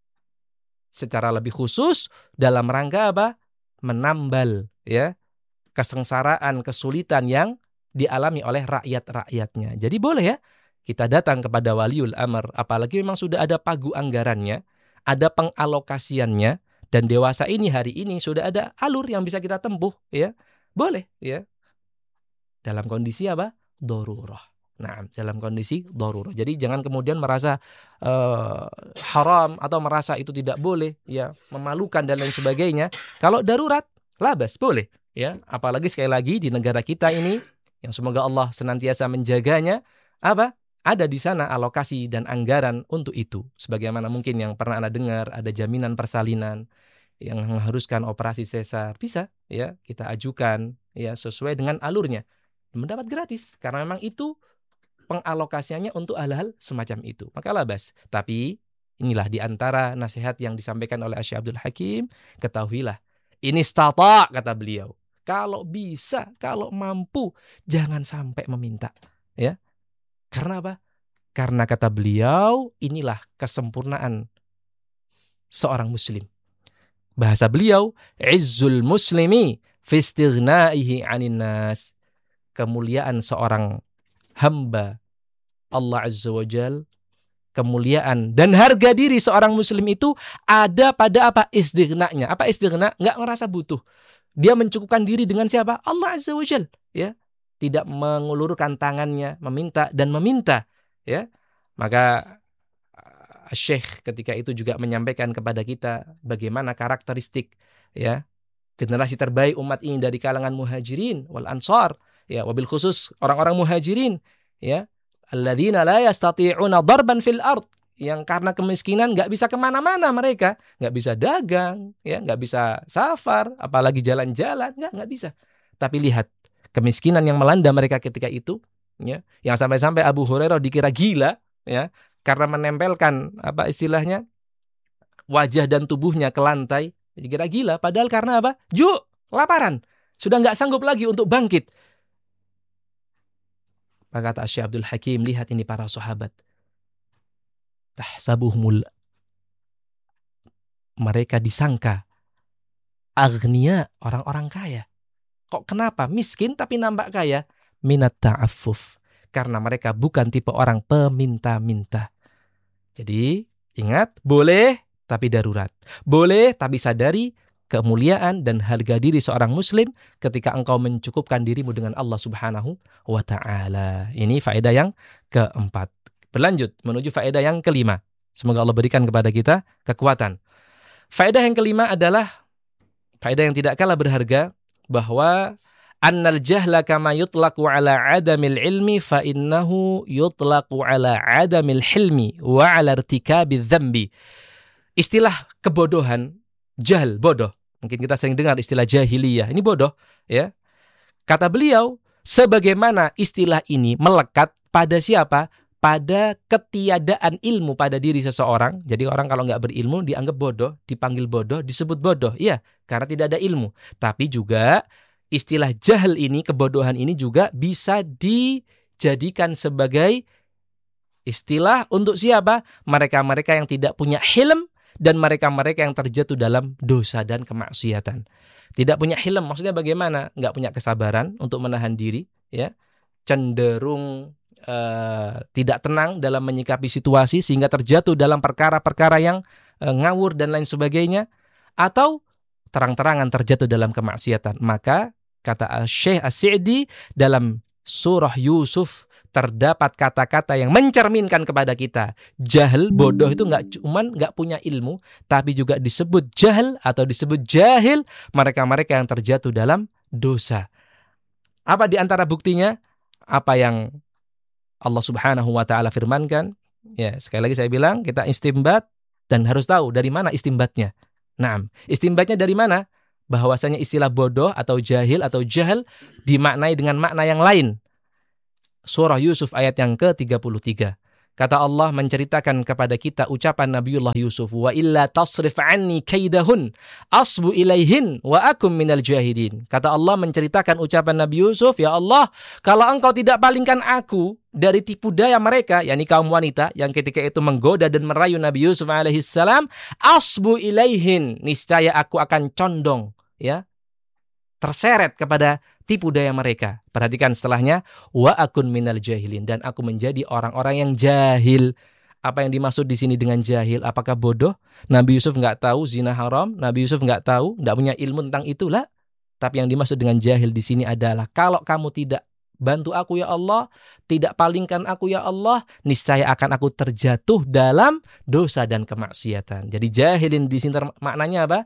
Secara lebih khusus dalam rangka apa? Menambal ya kesengsaraan, kesulitan yang dialami oleh rakyat-rakyatnya. Jadi boleh ya kita datang kepada waliul amr, apalagi memang sudah ada pagu anggarannya, ada pengalokasiannya, dan dewasa ini hari ini sudah ada alur yang bisa kita tempuh, ya. Boleh ya. Dalam kondisi apa? Darurah. Nah, dalam kondisi darurah. Jadi jangan kemudian merasa uh, haram atau merasa itu tidak boleh, ya, memalukan dan lain sebagainya. Kalau darurat, labas, boleh, ya. Apalagi sekali lagi di negara kita ini yang semoga Allah senantiasa menjaganya, apa? Ada di sana alokasi dan anggaran untuk itu. Sebagaimana mungkin yang pernah Anda dengar ada jaminan persalinan yang mengharuskan operasi sesar, bisa ya kita ajukan ya sesuai dengan alurnya. Mendapat gratis karena memang itu pengalokasiannya untuk hal-hal semacam itu. Maka labas. Tapi inilah di antara nasihat yang disampaikan oleh Syekh Abdul Hakim, ketahuilah ini istata, kata beliau. Kalau bisa, kalau mampu, jangan sampai meminta, ya. Karena apa? Karena kata beliau, inilah kesempurnaan seorang muslim. Bahasa beliau, izzul muslimi fi istighnaihi 'anin nas. Kemuliaan seorang hamba Allah Azza wa Jal, kemuliaan dan harga diri seorang muslim itu ada pada apa? Istighna'nya. Apa istighna? Enggak ngerasa butuh. Dia mencukupkan diri dengan siapa? Allah Azza wa Jal, ya. Tidak mengulurkan tangannya, meminta dan meminta, ya. Maka Syekh ketika itu juga menyampaikan kepada kita bagaimana karakteristik, ya, generasi terbaik umat ini dari kalangan muhajirin wal ansar, ya, wabil khusus orang-orang muhajirin, ya, alladzina la yastati'una darban fil ard, yang karena kemiskinan nggak bisa kemana-mana mereka, nggak bisa dagang, ya, nggak bisa safar, apalagi jalan-jalan, nggak nggak bisa. Tapi lihat kemiskinan yang melanda mereka ketika itu, ya, yang sampai-sampai Abu Hurairah dikira gila, ya, karena menempelkan apa istilahnya wajah dan tubuhnya ke lantai, dikira gila. Padahal karena apa? Ju, kelaparan, sudah nggak sanggup lagi untuk bangkit. Maka kata Syekh Abdul Hakim, lihat ini para sahabat. Tahsabuhumul, mereka disangka aghnia, orang-orang kaya. Kok kenapa? Miskin tapi nampak kaya? Minat ta'affuf. Karena mereka bukan tipe orang peminta-minta. Jadi ingat, boleh tapi darurat. Boleh tapi sadari kemuliaan dan harga diri seorang muslim ketika engkau mencukupkan dirimu dengan Allah Subhanahu wa ta'ala. Ini faedah yang keempat. Berlanjut menuju faedah yang kelima. Semoga Allah berikan kepada kita kekuatan. Faedah yang kelima adalah faedah yang tidak kalah berharga, bahwa annal jahla kama yutlaqu ala adamil ilmi fa innahu yutlaqu ala adamil hilmi wa ala irtikabi dzambi. Istilah kebodohan, jahl, bodoh. Mungkin kita sering dengar istilah jahiliyah. Ini bodoh, ya. Kata beliau, sebagaimana istilah ini melekat pada siapa? Pada ketiadaan ilmu pada diri seseorang. Jadi orang kalau nggak berilmu dianggap bodoh, dipanggil bodoh, disebut bodoh. Iya, karena tidak ada ilmu. Tapi juga istilah jahl ini, kebodohan ini juga bisa dijadikan sebagai istilah untuk siapa? Mereka-mereka yang tidak punya hilm dan mereka-mereka yang terjatuh dalam dosa dan kemaksiatan. Tidak punya hilm, maksudnya bagaimana? Nggak punya kesabaran untuk menahan diri, ya. Cenderung Uh, tidak tenang dalam menyikapi situasi sehingga terjatuh dalam perkara-perkara yang uh, ngawur dan lain sebagainya, atau terang-terangan terjatuh dalam kemaksiatan. Maka kata Syekh As-Sa'di dalam surah Yusuf terdapat kata-kata yang mencerminkan kepada kita jahl, bodoh itu nggak cuman nggak punya ilmu, tapi juga disebut jahl atau disebut jahil mereka-mereka yang terjatuh dalam dosa. Apa di antara buktinya? Apa yang Allah Subhanahu wa taala firmankan, ya, sekali lagi saya bilang kita istimbat dan harus tahu dari mana istimbatnya. Nah, istimbatnya dari mana? Bahwasanya istilah bodoh atau jahil atau jahil dimaknai dengan makna yang lain. Surah Yusuf ayat yang ke tiga puluh tiga. Kata Allah menceritakan kepada kita ucapan Nabiullah Yusuf, wa illa tasrif anni kaidahun asbu ilaihin wa akum minal jahilin. Kata Allah menceritakan ucapan Nabi Yusuf, ya Allah, kalau engkau tidak palingkan aku dari tipu daya mereka, yakni kaum wanita yang ketika itu menggoda dan merayu Nabi Yusuf alaihissalam, asbu ilaihin, niscaya aku akan condong, ya, terseret kepada tipu daya mereka. Perhatikan setelahnya, wa akun minal jahilin, dan aku menjadi orang-orang yang jahil. Apa yang dimaksud di sini dengan jahil? Apakah bodoh? Nabi Yusuf nggak tahu zina haram, Nabi Yusuf nggak tahu, nggak punya ilmu tentang itulah. Tapi yang dimaksud dengan jahil di sini adalah kalau kamu tidak bantu aku ya Allah, tidak palingkan aku ya Allah, niscaya akan aku terjatuh dalam dosa dan kemaksiatan. Jadi jahilin di sini maknanya apa?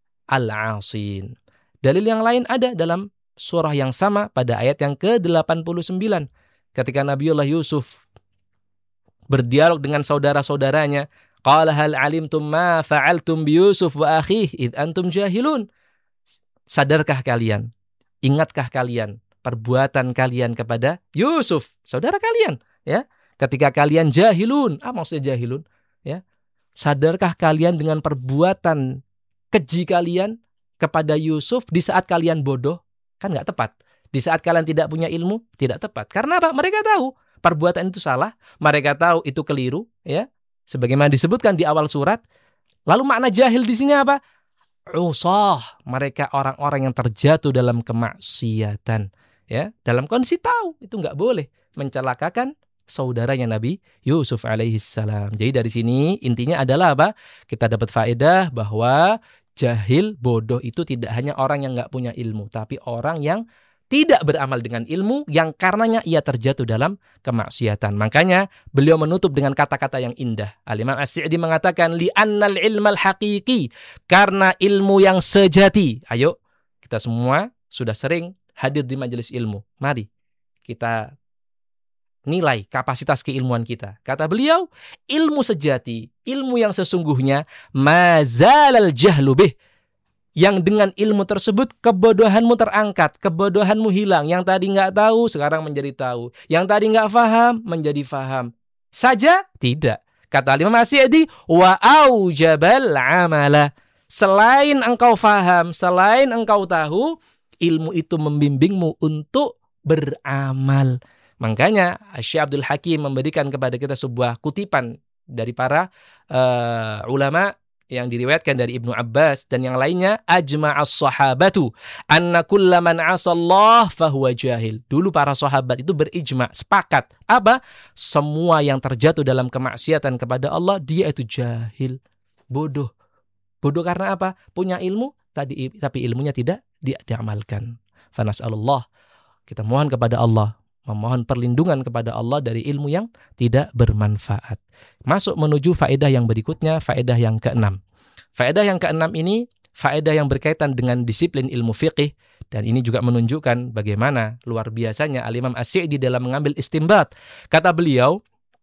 Al-asin. Dalil yang lain ada dalam surah yang sama pada ayat yang ke delapan puluh sembilan. Ketika Nabiullah Yusuf berdialog dengan saudara-saudaranya, qala hal alimtum ma fa'altum bi Yusuf wa akhihi id antum jahilun. Sadarkah kalian? Ingatkah kalian perbuatan kalian kepada Yusuf, saudara kalian, ya? Ketika kalian jahilun, apa maksudnya jahilun? Ya. Sadarkah kalian dengan perbuatan keji kalian kepada Yusuf di saat kalian bodoh? Kan nggak tepat. Di saat kalian tidak punya ilmu, tidak tepat. Karena apa? Mereka tahu perbuatan itu salah, mereka tahu itu keliru, ya. Sebagaimana disebutkan di awal surat. Lalu makna jahil di sini apa? Usah, mereka orang-orang yang terjatuh dalam kemaksiatan, ya. Dalam kondisi tahu itu nggak boleh mencelakakan saudaranya Nabi Yusuf alaihissalam. Jadi dari sini intinya adalah apa? Kita dapat faedah bahwa jahil, bodoh itu tidak hanya orang yang nggak punya ilmu, tapi orang yang tidak beramal dengan ilmu, yang karenanya ia terjatuh dalam kemaksiatan. Makanya beliau menutup dengan kata-kata yang indah. Al-Imam As-Sa'di mengatakan, li'annal ilmal haqiqi, karena ilmu yang sejati. Ayo, kita semua sudah sering hadir di majelis ilmu. Mari kita nilai kapasitas keilmuan kita. Kata beliau, ilmu sejati, ilmu yang sesungguhnya, mazalal jahlu bih, yang dengan ilmu tersebut kebodohanmu terangkat, kebodohanmu hilang. Yang tadi nggak tahu sekarang menjadi tahu, yang tadi nggak faham menjadi faham. Saja tidak. Kata Imam As-Sa'di, wa aujabal amala, selain engkau faham, selain engkau tahu, ilmu itu membimbingmu untuk beramal. Makanya Syekh Abdul Hakim memberikan kepada kita sebuah kutipan dari para uh, ulama yang diriwayatkan dari Ibnu Abbas dan yang lainnya, ajma'as sahabatu anna kulla man 'asallah fahuwa jahil. Dulu para sahabat itu berijma', sepakat apa? Semua yang terjatuh dalam kemaksiatan kepada Allah, dia itu jahil, bodoh. Bodoh karena apa? Punya ilmu tadi tapi ilmunya tidak di, diamalkan. Fa nas'alullah, kita mohon kepada Allah, memohon perlindungan kepada Allah dari ilmu yang tidak bermanfaat. Masuk menuju faedah yang berikutnya, faedah yang keenam. Faedah yang keenam ini, faedah yang berkaitan dengan disiplin ilmu fiqih, dan ini juga menunjukkan bagaimana luar biasanya Al-Imam As-Sa'di dalam mengambil istimbat. Kata beliau,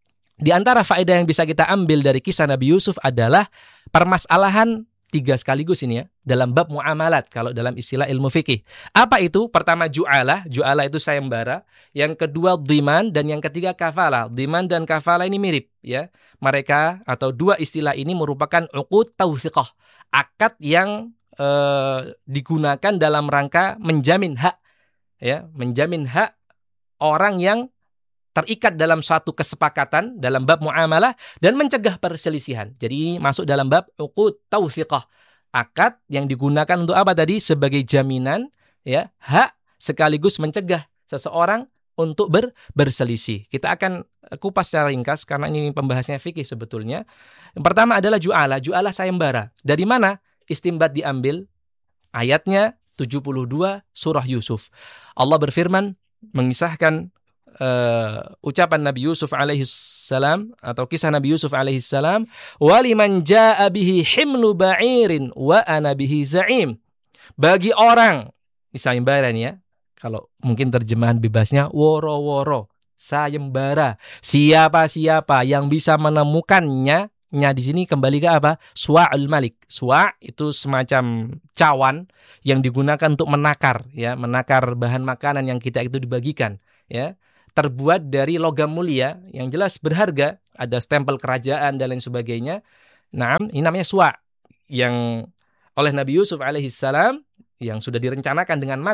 di antara faedah yang bisa kita ambil dari kisah Nabi Yusuf adalah permasalahan tiga sekaligus ini ya, dalam bab muamalat kalau dalam istilah ilmu fikih. Apa itu? Pertama ju'alah, ju'alah itu sayembara. Yang kedua dhiman, dan yang ketiga kafalah. Dhiman dan kafalah ini mirip ya. Mereka atau dua istilah ini merupakan uqud tawthiqah, akad yang eh, digunakan dalam rangka menjamin hak ya, menjamin hak orang yang terikat dalam suatu kesepakatan dalam bab muamalah dan mencegah perselisihan. Jadi masuk dalam bab uqud tawthiqah, akad yang digunakan untuk apa tadi? Sebagai jaminan ya, hak sekaligus mencegah seseorang untuk ber, berselisih. Kita akan kupas secara ringkas karena ini pembahasannya fikih sebetulnya. Yang pertama adalah ju'alah, ju'alah sayembara. Dari mana istimbat diambil? Ayatnya tujuh puluh dua surah Yusuf. Allah berfirman mengisahkan Uh, ucapan Nabi Yusuf alaihi salam atau kisah Nabi Yusuf alaihi salam, waliman jaa bihi himlu ba'irin wa ana bihi za'im. Bagi orang, misalnya baran ya, kalau mungkin terjemahan bebasnya woro-woro, sayembara. Siapa-siapa yang bisa menemukannya, nya di sini kembali ke apa? Suwa'ul malik. Suwa' itu semacam cawan yang digunakan untuk menakar, ya, menakar bahan makanan yang kita itu dibagikan, ya. Terbuat dari logam mulia yang jelas berharga, ada stempel kerajaan dan lain sebagainya. Nah, ini namanya suwa' yang oleh Nabi Yusuf alaihissalam yang sudah direncanakan dengan matang